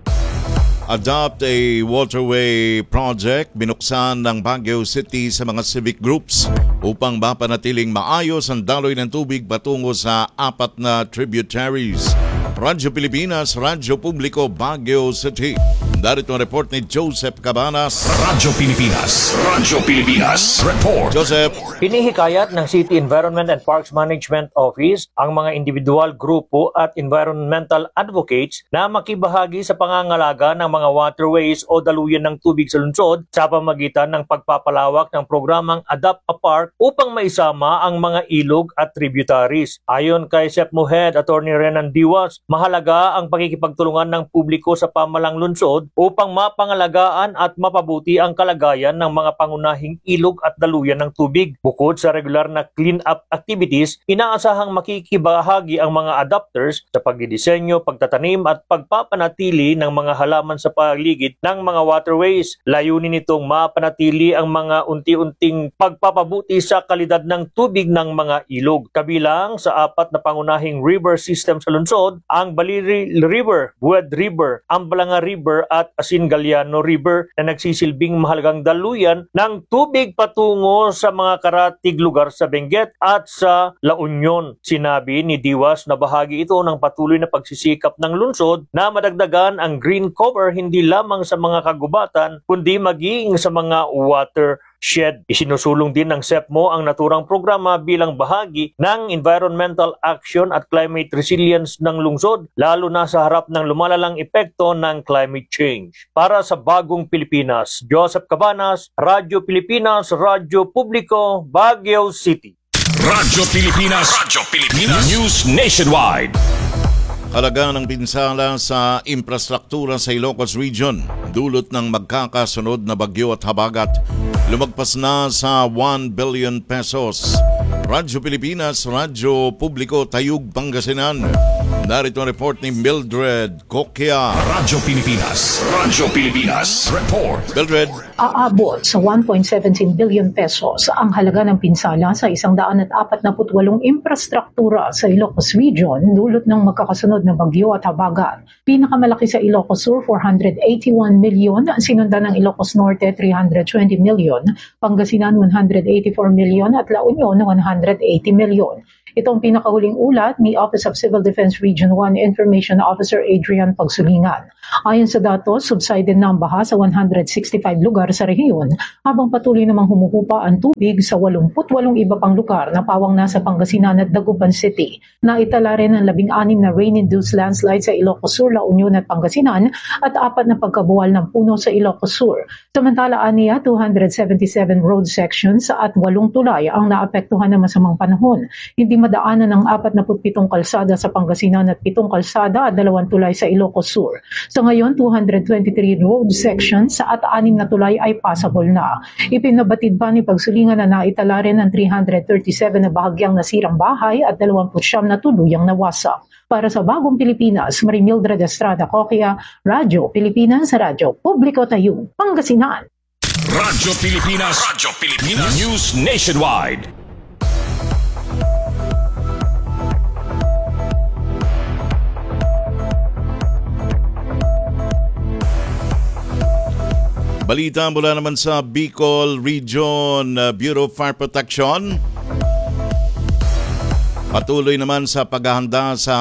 Adopt a Waterway Project binuksan ng Baguio City sa mga civic groups upang mapanatiling maayos ang daloy ng tubig patungo sa 4 na tributaries. Radyo Pilipinas, Radyo Publiko, Baguio City. Darito ang report ni Joseph Cabanas. Radyo Pilipinas, Radyo Pilipinas, report. Joseph. Hinihikayat ng City Environment and Parks Management Office ang mga individual, grupo at environmental advocates na makibahagi sa pangangalaga ng mga waterways o daluyan ng tubig sa lungsod sa pamagitan ng pagpapalawak ng programang Adopt a Park upang maisama ang mga ilog at tributaries. Ayon kay SEPMO Head Attorney Renan Diwas, mahalaga ang pakikipagtulungan ng publiko sa pamalang lungsod upang mapangalagaan at mapabuti ang kalagayan ng mga pangunahing ilog at daluyan ng tubig. Bukod sa regular na clean-up activities, inaasahang makikibahagi ang mga adopters sa pagdidisenyo, pagtatanim at pagpapanatili ng mga halaman sa paligid ng mga waterways. Layunin nitong mapanatili ang mga unti-unting pagpapabuti sa kalidad ng tubig ng mga ilog. Kabilang sa 4 na pangunahing river system sa lungsod, ang Baliri River, Bued River, Ambalanga River at Asin-Galiano River na nagsisilbing mahalagang daluyan ng tubig patungo sa mga karatig lugar sa Benguet at sa La Union. Sinabi ni Diwas na bahagi ito ng patuloy na pagsisikap ng lungsod na madagdagan ang green cover hindi lamang sa mga kagubatan kundi maging sa mga watershed. Isinusulong din ng SEPMO ang naturang programa bilang bahagi ng environmental action at climate resilience ng lungsod, lalo na sa harap ng lumalalang epekto ng climate change. Para sa Bagong Pilipinas, Joseph Cabanas, Radyo Pilipinas, Radyo Publiko, Baguio City. Radyo Pilipinas, Radyo Pilipinas News Nationwide. Halaga ng pinsala sa infrastruktura sa Ilocos Region, dulot ng magkakasunod na bagyo at habagat, lumagpas na sa 1 billion pesos. Radyo Pilipinas, Radyo Publiko, Tayug, Pangasinan. Narito ang report ni Mildred Coquia. Radyo Pilipinas, Radyo Pilipinas, report. Mildred. Aabot sa 1.17 billion pesos ang halaga ng pinsala sa 148 infrastruktura sa Ilocos Region dulot ng magkakasunod na bagyo at habagat. Pinakamalaki sa Ilocos Sur, 481 million, sinundan ng Ilocos Norte, 320 million, Pangasinan, 184 million at La Union, 180 million. Itong pinakahuling ulat ni Office of Civil Defense Region 1 Information Officer Adrian Pagsulingan. Ayon sa datos, subsided na ang baha sa 165 lugar sa rehiyon habang patuloy namang humuhupa ang tubig sa 88 iba pang lugar na pawang nasa Pangasinan at Dagupan City. Naitala rin ang 16 na rain-induced landslide sa Ilocos Sur, La Union at Pangasinan at 4 na pagkabuwal ng puno sa Ilocos Sur. Samantala, aniya 277 road sections at 8 tulay ang naapektuhan ng masamang panahon. Hindi madaanan ng 47 kalsada sa Pangasinan at 7 kalsada at 2 tulay sa Ilocos Sur. Sa ngayon, 223 road sections at 6 na tulay ay passable na. Ipinabatid pa ni Pagsulingan na naitala rin ang 337 na bahagyang nasirang bahay at 29 na tuluyang nawasak. Para sa Bagong Pilipinas, Mildred Estrada Coquia, Radyo Pilipinas, Radyo Publiko, Tayug, Pangasinan. Radyo Pilipinas, Radyo Pilipinas, News Nationwide. Balita mula naman sa Bicol Region Bureau of Fire Protection. Patuloy naman sa paghahanda sa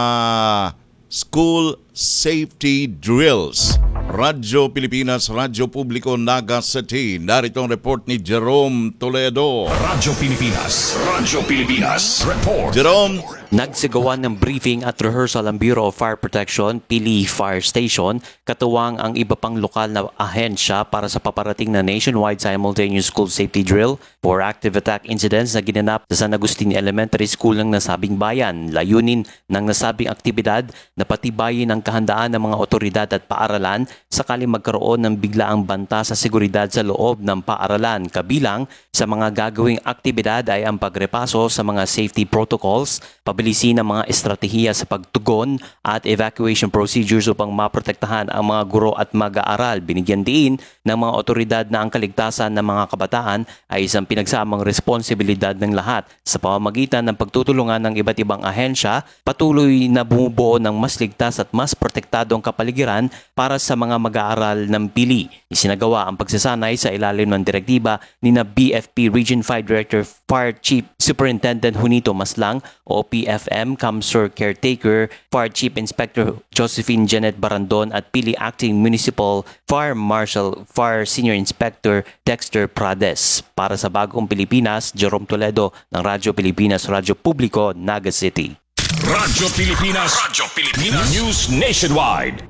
school safety drills. Radyo Pilipinas, Radyo Publiko, Naga City. Narito ang report ni Jerome Toledo. Radyo Pilipinas, Radyo Pilipinas, report. Jerome. Nagsigawan ng briefing at rehearsal ang Bureau of Fire Protection, Pili Fire Station, katuwang ang iba pang lokal na ahensya para sa paparating na nationwide simultaneous school safety drill for active attack incidents na ginanap sa San Agustin Elementary School ng nasabing bayan. Layunin ng nasabing aktibidad na patibayin ang kahandaan ng mga otoridad at paaralan sakaling magkaroon ng biglaang banta sa seguridad sa loob ng paaralan. Kabilang sa mga gagawing aktibidad ay ang pagrepaso sa mga safety protocols, pabilisin ang mga estratehiya sa pagtugon at evacuation procedures upang maprotektahan ang mga guro at mag-aaral. Binigyan din ng mga otoridad na ang kaligtasan ng mga kabataan ay isang pinagsamang responsibilidad ng lahat. Sa pamamagitan ng pagtutulungan ng iba't ibang ahensya, patuloy na bumubuo ng mas ligtas at mas protektadong kapaligiran para sa mga mag-aaral ng Pili. Isinagawa ang pagsasanay sa ilalim ng direktiba ni na BFP Region 5 Director Fire Chief Superintendent Junito Maslang, OPFM Kamsur Caretaker, Fire Chief Inspector Josephine Janet Barandon at Pili Acting Municipal Fire Marshal Fire Senior Inspector Dexter Prades. Para sa Bagong Pilipinas, Jerome Toledo ng Radyo Pilipinas, Radyo Publiko, Naga City. Radyo Pilipinas, Radyo Pilipinas, News Nationwide.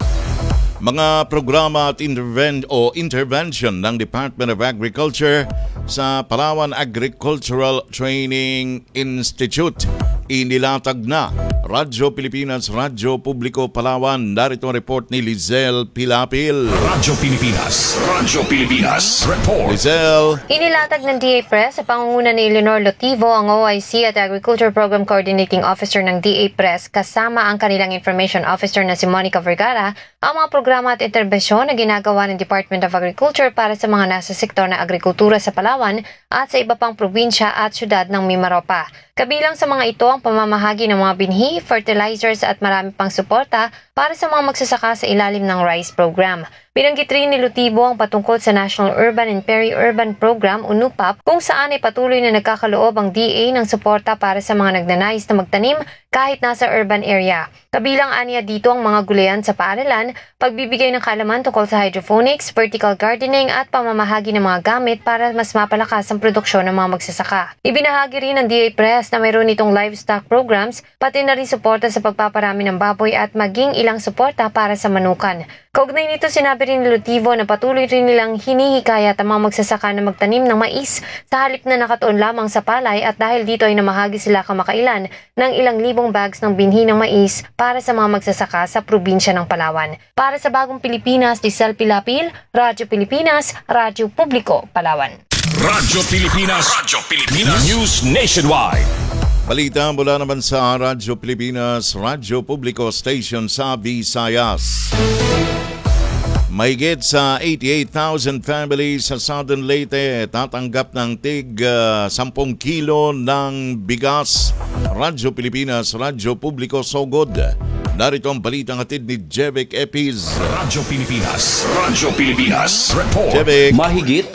Mga programa at intervention ng Department of Agriculture sa Palawan Agricultural Training Institute. Inilatag na. Radyo Pilipinas, Radyo Publiko, Palawan. Narito ang report ni Lizelle Pilapil. Radyo Pilipinas, Radyo Pilipinas, report. Lizelle. Inilatag ng DA Press sa pangunguna ni Leonor Lotivo, ang OIC at Agriculture Program Coordinating Officer ng DA Press, kasama ang kanilang Information Officer na si Monica Vergara, ang mga programa at interbensyon na ginagawa ng Department of Agriculture para sa mga nasa sektor na agrikultura sa Palawan at sa iba pang probinsya at syudad ng Mimaropa. Kabilang sa mga ito ang pamamahagi ng mga binhi, fertilizers at marami pang suporta para sa mga magsasaka sa ilalim ng RICE program. Binanggit rin ni Lotivo ang patungkol sa National Urban and Peri-Urban Program o NUPAP kung saan ay patuloy na nagkakaloob ang DA ng suporta para sa mga nagnanais na magtanim kahit nasa urban area. Kabilang aniya dito ang mga gulayan sa paaralan, pagbibigay ng kaalaman tungkol sa hydroponics, vertical gardening at pamamahagi ng mga gamit para mas mapalakas ang produksyon ng mga magsasaka. Ibinahagi rin ng DA Press na mayroon itong livestock programs, pati na rin suporta sa pagpaparami ng baboy at maging ilang suporta para sa manukan. Kaugnay nito, sinabi rin ni Lotivo na patuloy rin nilang hinihikayat ang mga magsasaka na magtanim ng mais sa halip na nakatuon lamang sa palay at dahil dito ay namahagi sila kamakailan ng ilang libong bags ng binhi ng mais para sa mga magsasaka sa probinsya ng Palawan. Para sa Bagong Pilipinas, Lizelle Pilapil, Radyo Pilipinas, Radyo Publiko, Palawan. Radyo Pilipinas, Radyo Pilipinas, News Nationwide. Balita mula naman sa Radyo Pilipinas, Radyo Publiko Station sa Visayas. Mahigit sa 88,000 families sa Southern Leyte tatanggap ng tig 10 kilo ng bigas. Radyo Pilipinas, Radyo Publiko Sogod. Narito ang balitang hatid ni Jevik Epiz. Radyo Pilipinas, Radyo Pilipinas, report. Jevik. Mahigit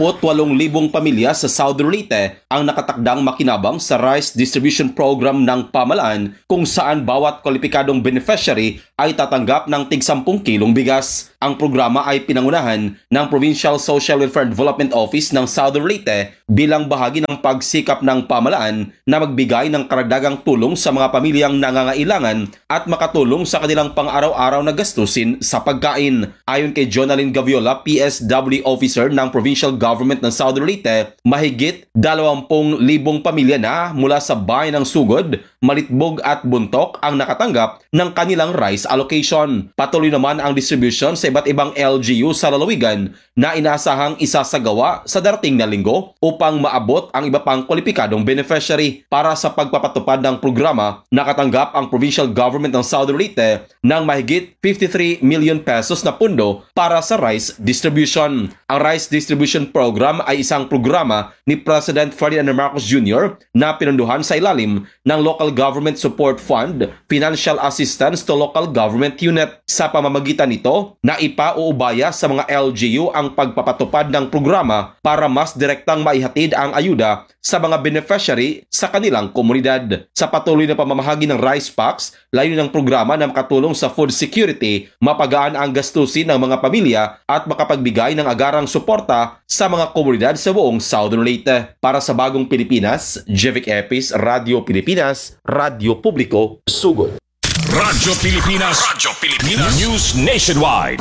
88,000 pamilya sa Southern Leyte ang nakatakdang makinabang sa Rice Distribution Program ng pamalaan kung saan bawat kwalipikadong beneficiary ay tatanggap ng tig 10 kilong bigas. Ang programa ay pinangunahan ng Provincial Social Welfare Development Office ng Southern Leyte bilang bahagi ng pagsikap ng pamalaan na magbigay ng karagdagang tulong sa mga pamilyang nangangailangan at makatulong sa kanilang pang-araw-araw na gastusin sa pagkain. Ayon kay Jonalyn Gaviola, PSW Officer ng Provincial Government ng Southern Leyte, mahigit 20,000 pamilya na mula sa bayan ng Sugod, Malitbog at Buntok ang nakatanggap ng kanilang rice allocation. Patuloy naman ang distribution sa iba't ibang LGU sa lalawigan na inaasahang isasagawa sa darating na linggo upang maabot ang iba pang kwalipikadong beneficiary. Para sa pagpapatupad ng programa, nakatanggap ang Provincial Government ng Southern Leyte ng mahigit 53 million pesos na pundo para sa rice distribution. Ang Rice Distribution Program ay isang programa ni President Ferdinand Marcos Jr. na pinunduhan sa ilalim ng Local Government Support Fund, Financial Assistance to Local Government Unit. Sa pamamagitan nito, naipauubaya sa mga LGU ang pagpapatupad ng programa para mas direktang maihatid ang ayuda sa mga beneficiary sa kanilang komunidad. Sa patuloy na pamamahagi ng rice packs, layunin ng programa na makatulong sa food security, mapagaan ang gastusin ng mga pamilya at makapagbigay ng agarang suporta sa mga komunidad sa buong Southern Leyte. Para sa Bagong Pilipinas, Jevik Epis, Radyo Pilipinas, Radyo Publiko, Sugod. Radyo Pilipinas, Radyo Pilipinas, News Nationwide.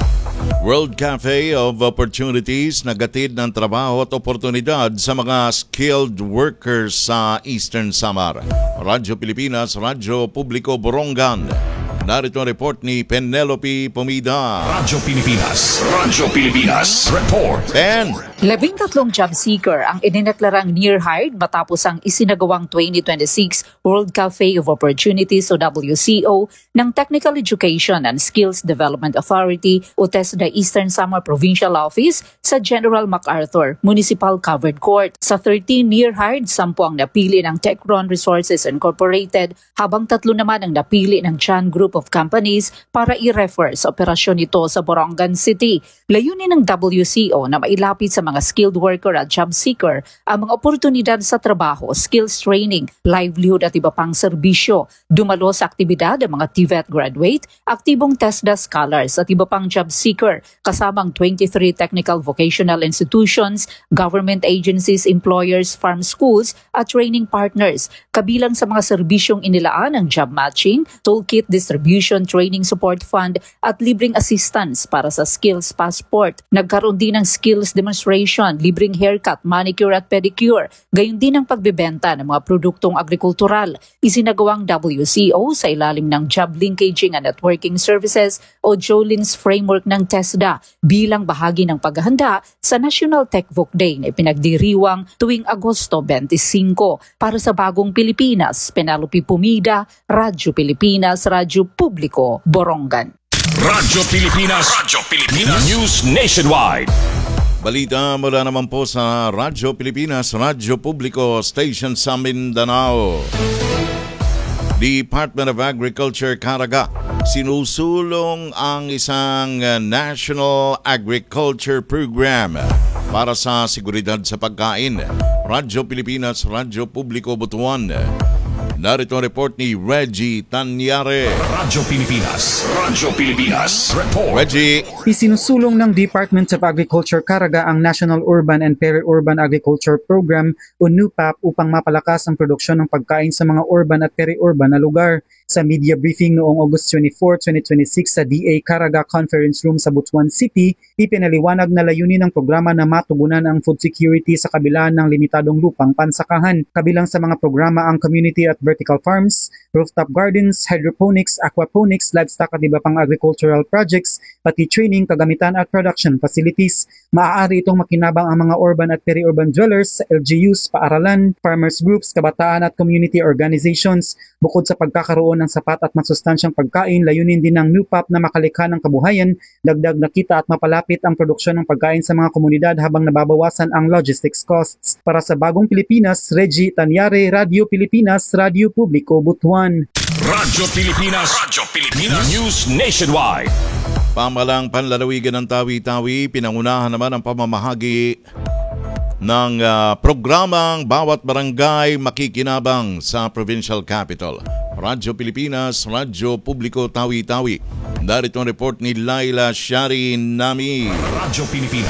World Cafe of Opportunities nagatid ng trabaho at oportunidad sa mga skilled workers sa Eastern Samar. Radyo Pilipinas, Radyo Publiko Borongan. Narito ang report ni Penelope Pomida. Radyo Pilipinas, Radyo Pilipinas, report. Ben. 13 job seeker ang inineklarang near-hired matapos ang isinagawang 2026 World Cafe of Opportunities o WCO ng Technical Education and Skills Development Authority o TESDA Eastern Samar Provincial Office sa General MacArthur Municipal Covered Court. Sa 13 near-hired, 10 ang napili ng Techron Resources Incorporated habang 3 naman ang napili ng Chan Group of Companies para i-refer sa operasyon nito sa Borongan City. Layunin ng WCO na mailapit sa mga skilled worker at job seeker ang mga oportunidad sa trabaho, skills training, livelihood at iba pang serbisyo. Dumalo sa aktibidad ang mga TVET graduate, aktibong TESDA scholars at iba pang job seeker kasamang 23 technical vocational institutions, government agencies, employers, farm schools at training partners. Kabilang sa mga serbisyong inilaan ang job matching, toolkit distribution, training support fund at libreng assistance para sa skills passport. Nagkaroon din ng skills demonstration, libreng haircut, manicure at pedicure, gayon din ang pagbebenta ng mga produktong agrikultural. Isinagawang WCO sa ilalim ng Job Linkaging and Networking Services o JOLINS framework ng TESDA bilang bahagi ng paghahanda sa National Tech Voc Day na ipinagdiriwang tuwing Agosto 25. Para sa Bagong Pilipinas, Penelope Pomida, Radyo Pilipinas, Radyo Publiko, Borongan. Radyo Pilipinas, Radyo Pilipinas, News Nationwide. Balita mula naman po sa Radyo Pilipinas, Radyo Publiko Station sa Mindanao. Department of Agriculture Caraga sinusulong ang isang National Agriculture Program para sa seguridad sa pagkain. Radyo Pilipinas, Radyo Publiko Butuan. Narito ang report ni Reggie Tanyare. Radyo Pilipinas, Radyo Pilipinas, report. Reggie. Isinusulong ng Department of Agriculture Caraga ang National Urban and Peri-Urban Agriculture Program o NUPAP upang mapalakas ang produksyon ng pagkain sa mga urban at peri-urban na lugar. Sa media briefing noong August 24, 2026 sa DA Caraga Conference Room sa Butuan City, ipinaliwanag na layunin ng programa na matugunan ang food security sa kabila ng limitadong lupang pansakahan. Kabilang sa mga programa ang Community at vertical farms, rooftop gardens, hydroponics, aquaponics, livestock at iba pang agricultural projects, pati training, kagamitan at production facilities. Maaari itong makinabang ang mga urban at peri-urban dwellers, LGUs, paaralan, farmers groups, kabataan at community organizations. Bukod sa pagkakaroon ng sapat at masustansyang pagkain, layunin din ng NUPAP na makalikha ng kabuhayan, dagdag na kita at mapalapit ang produksyon ng pagkain sa mga komunidad habang nababawasan ang logistics costs. Para sa Bagong Pilipinas, Reggie Tanyare, Radio Pilipinas, Radio Publiko, Butuan. Radyo Pilipinas, News Nationwide. Pamalang panlalawigan ng Tawi-Tawi, pinangunahan naman ang pamamahagi ng programang Bawat Barangay Makikinabang sa Provincial Capital. Radyo Pilipinas, Radyo Publiko, Tawi-Tawi. Darito ang report ni Laila Shari Nami. Radyo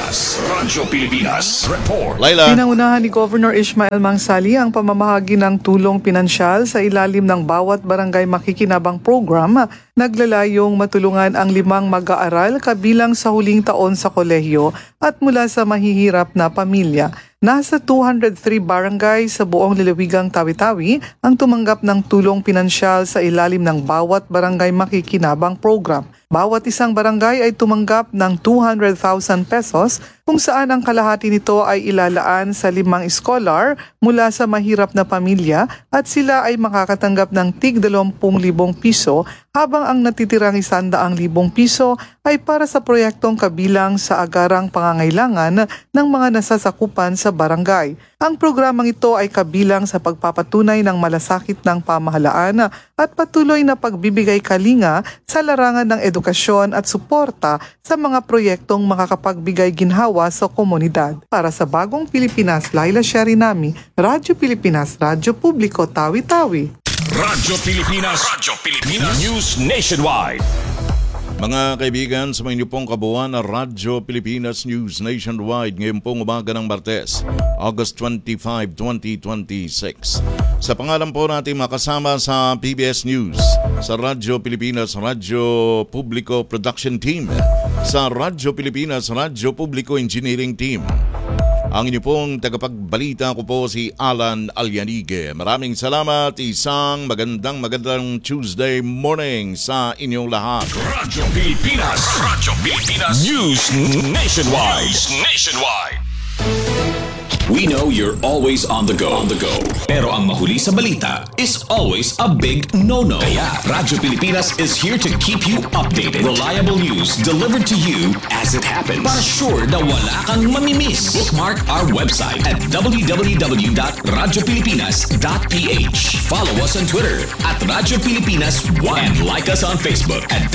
Pilipinas, report. Laila. Pinangunahan ni Governor Ishmael Mangsali ang pamamahagi ng tulong pinansyal sa ilalim ng Bawat Barangay Makikinabang program. Naglalayong matulungan ang 5 mag-aaral kabilang sa huling taon sa kolehiyo at mula sa mahihirap na pamilya. Nasa 203 barangay sa buong lalawigang Tawi-Tawi ang tumanggap ng tulong pinansyal sa ilalim ng Bawat Barangay Makikinabang program. Bawat isang barangay ay tumanggap ng 200,000 pesos kung saan ang kalahati nito ay ilalaan sa 5 scholar mula sa mahirap na pamilya at sila ay makakatanggap ng tig 20,000 piso habang ang natitirang 100,000 piso ay para sa proyektong kabilang sa agarang pangangailangan ng mga nasasakupan sa barangay. Ang programang ito ay kabilang sa pagpapatunay ng malasakit ng pamahalaan at patuloy na pagbibigay kalinga sa larangan ng edukasyon at suporta sa mga proyektong makakapagbigay ginhawa sa komunidad. Para sa Bagong Pilipinas, Laila Sharinami, Radyo Pilipinas, Radyo Publiko, Tawi-Tawi. Radyo Pilipinas, News Nationwide. Mga kaibigan, sa mga pong kabuuan na Radyo Pilipinas News Nationwide ngayon pong umaga ng Martes, August 25, 2026. Sa pangalan po natin makasama sa PBS News, sa Radyo Pilipinas, Radyo Publiko Production Team, sa Radyo Pilipinas, Radyo Publiko Engineering Team. Ang inyo pong tagapagbalita ko po si Alan Alyanige. Maraming salamat. Isang magandang Tuesday morning sa inyong lahat. Radyo Pilipinas, News Nationwide. We know you're always on the go. Pero ang mahuli sa balita is always a big no-no. Kaya Radyo Pilipinas is here to keep you updated. Reliable news delivered to you as it happens. Para sure na wala kang mamimiss. Bookmark our website at www.radiopilipinas.ph. Follow us on Twitter at Radyo Pilipinas 1 and like us on Facebook at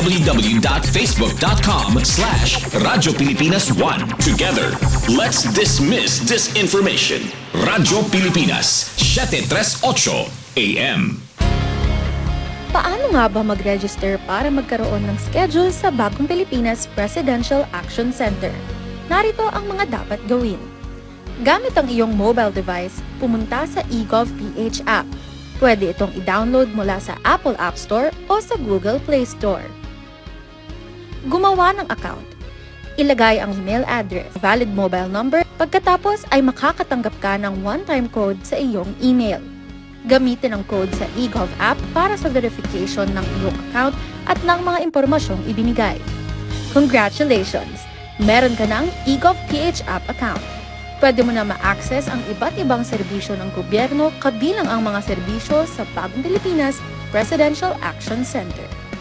www.facebook.com/Radyo Pilipinas 1. Together, let's dismiss disinformation. Radyo Pilipinas, 738 AM. Paano nga ba mag-register para magkaroon ng schedule sa Bagong Pilipinas Presidential Action Center? Narito ang mga dapat gawin. Gamit ang iyong mobile device, pumunta sa eGovPH app. Pwede itong i-download mula sa Apple App Store o sa Google Play Store. Gumawa ng account. Ilagay ang email address, valid mobile number, pagkatapos ay makakatanggap ka ng one-time code sa iyong email. Gamitin ang code sa eGov app para sa verification ng iyong account at ng mga impormasyong ibinigay. Congratulations! Meron ka ng eGovPH app account. Pwede mo na ma-access ang iba't ibang serbisyo ng gobyerno kabilang ang mga serbisyo sa Bagong Pilipinas Presidential Action Center.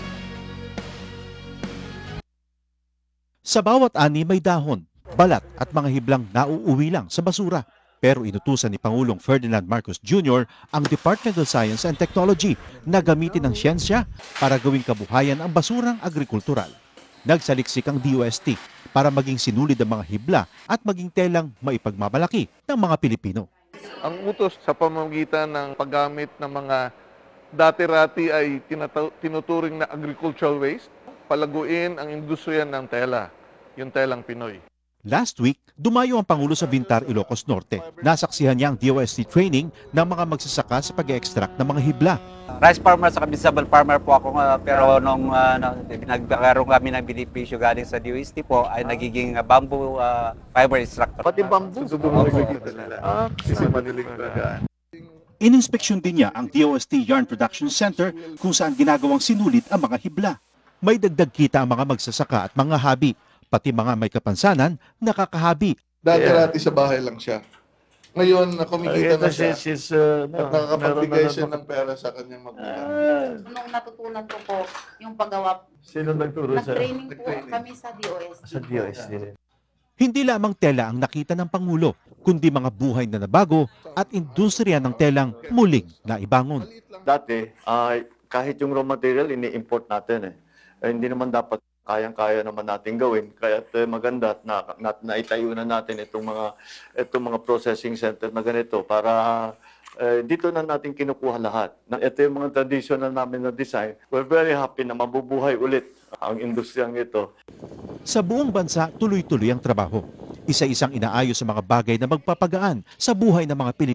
Sa bawat ani may dahon, balat at mga hiblang nauuwi lang sa basura. Pero inutusan ni Pangulong Ferdinand Marcos Jr. ang Department of Science and Technology na gamitin ang siyensya para gawing kabuhayan ang basurang agrikultural. Nagsaliksik ang DOST para maging sinulid ang mga hibla at maging telang maipagmamalaki ng mga Pilipino. Ang utos sa pamamagitan ng paggamit ng mga dati-rati ay tinuturing na agricultural waste, palaguin ang industriya ng tela, yung telang Pinoy. Last week, dumayo ang Pangulo sa Vintar, Ilocos Norte. Nasaksihan niya ang DOST training ng mga magsasaka sa pag-extract ng mga hibla. Rice farmer sa vegetable farmer po ako, pero nung nagkaroon kami ng benepisyo galing sa DOST po ay nagiging bamboo fiber extractor. Pati bamboo? Ininspeksyon din niya ang DOST Yarn Production Center kung saan ginagawang sinulid ang mga hibla. May dagdag kita ang mga magsasaka at mga habi, pati mga may kapansanan, nakakahabi. Dati sa bahay lang siya. Ngayon, kumikita na siya at nakakapagbigay siya ng pera sa kanyang magulang. Nung natutunan ko po yung paggawa, Sino nagturo sa nag-training po kami sa DOST. Sa DOST. Hindi lamang tela ang nakita ng Pangulo, kundi mga buhay na nabago at industriya ng telang muling naibangon. Dati, kahit yung raw material, ini-import natin hindi naman dapat kayang-kaya naman natin gawin. Kaya maganda na naitayo na natin itong mga processing center na ganito para dito na natin kinukuha lahat. Ito yung mga traditional namin na design. We're very happy na mabubuhay ulit ang industriyang ito. Sa buong bansa, tuloy-tuloy ang trabaho. Isa-isang inaayos sa mga bagay na magpapagaan sa buhay ng mga Pilipino.